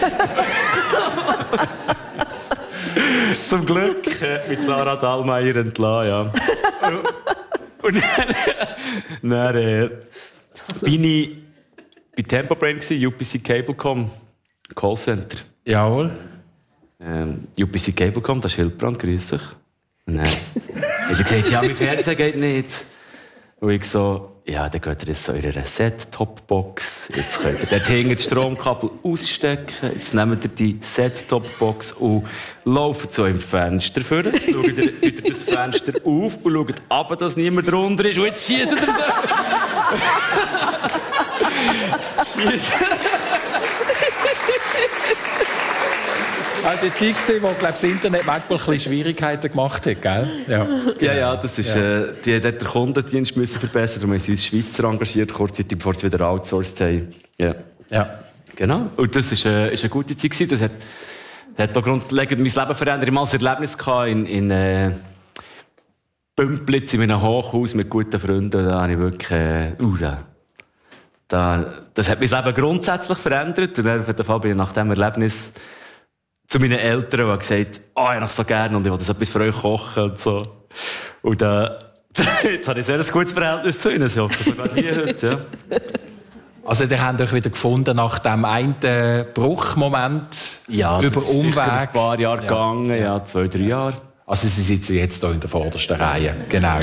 Zum Glück äh, mit Sarah Dahlmeier entlassen, ja. Und dann, dann äh, bin ich bei Tempo Brain gsi, U P C Cablecom, Callcenter. Jawohl. ähm, U P C Cablecom, das ist Hildbrand, grüß dich. Und dann haben sie gesagt, ja, mein Fernseher geht nicht. Und ich so, ja, dann geht ihr jetzt so in eine Set-Top-Box. Jetzt könnt ihr dort hinten das Stromkabel ausstecken. Jetzt nehmt ihr die Set-Top-Box und lauft so im Fenster vor. Jetzt schaut ihr wieder das Fenster auf und schaut ab, dass niemand drunter ist. Und jetzt schießt ihr so. Schießt. Also die Zeit, wo, glaube das Internet manchmal ein bisschen Schwierigkeiten gemacht hat, gell? Ja, ja, ja, das ist, ja. Äh, die hat den Kundendienst müssen verbessern, darum haben sie uns Schweizer engagiert, kurzzeitig, bevor sie wieder outsourced haben. Ja. Ja. Genau. Und das ist, äh, ist eine gute Zeit gewesen. Das hat, hat auch grundlegend mein Leben verändert. Ich hatte mal ein Erlebnis gehabt in, in, äh, Bümplitz, in einem Hochhaus mit guten Freunden. Da habe ich wirklich, äh, uh, da, da, das hat mein Leben grundsätzlich verändert. Und dann bin ich nach diesem Erlebnis zu meinen Eltern und gesagt, oh, ich habe noch so gerne und ich will das etwas für euch kochen und so. Und äh, jetzt habe ich sehr ein gutes Verhältnis zu ihnen, so, sogar hier heute, ja. Also ihr habt euch wieder gefunden nach dem einen Bruchmoment ja, über das ist Umweg. Sicher ein paar Jahre ja. gegangen, ja. ja, zwei, drei Jahre. Also sie sitzen jetzt hier in der vordersten Reihe, genau.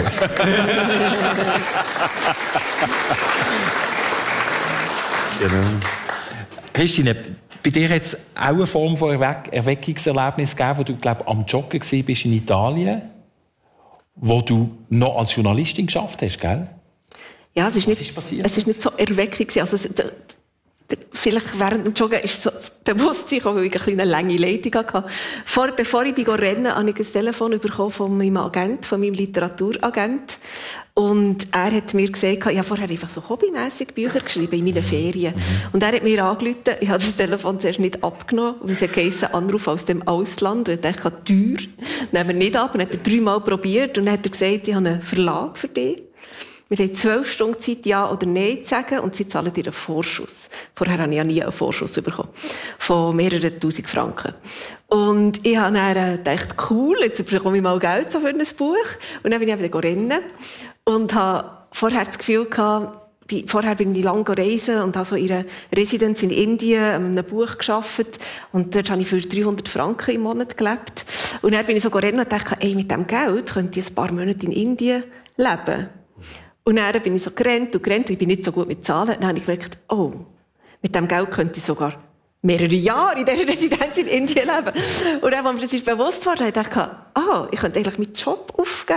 Genau. Christine, bei dir hat es auch eine Form von Erweck- Erweckungserlebnis gegeben, wo du, glaube am Joggen warst in Italien, wo du noch als Journalistin geschafft hast, gell? Ja, es ist nicht, ist passiert? es ist nicht so Erweckung gewesen. Also, der, der, vielleicht während dem Joggen ist so das Bewusstsein gekommen, weil ich eine kleine lange Leitung hatte. Vor, bevor ich rennen bin, habe ich ein Telefon bekommen von meinem Agent, von meinem Literaturagent. Und er hat mir gesagt, ich habe vorher einfach so hobbymässig Bücher geschrieben in meinen Ferien. Mhm. Und er hat mir angerufen, ich habe das Telefon zuerst nicht abgenommen, weil es geheißen, Anruf aus dem Ausland. Und ich dachte, teuer, nehmen wir nicht ab. Und dann hat er dreimal probiert und dann hat er gesagt, ich habe einen Verlag für dich. Wir haben zwölf Stunden Zeit, Ja oder Nein zu sagen, und sie zahlen dir einen Vorschuss. Vorher habe ich ja nie einen Vorschuss bekommen. Von mehreren tausend Franken. Und ich habe dann gedacht, cool, jetzt bekomme ich mal Geld so für ein Buch. Und dann bin ich wieder rennen. Und habe vorher das Gefühl gehabt, vorher bin ich lange reisen und habe so in einer Residenz in Indien an einem Buch gearbeitet. Und dort habe ich für dreihundert Franken im Monat gelebt. Und dann bin ich so rennen und dachte, ey, mit diesem Geld könnte ich ein paar Monate in Indien leben. Und dann bin ich so gerannt und gerannt, und ich bin nicht so gut mit Zahlen. Dann habe ich gemerkt, oh, mit diesem Geld könnte ich sogar mehrere Jahre in dieser Residenz in Indien leben. Und dann, als mir das bewusst war, dachte ich, ah, ich könnte eigentlich meinen Job aufgeben.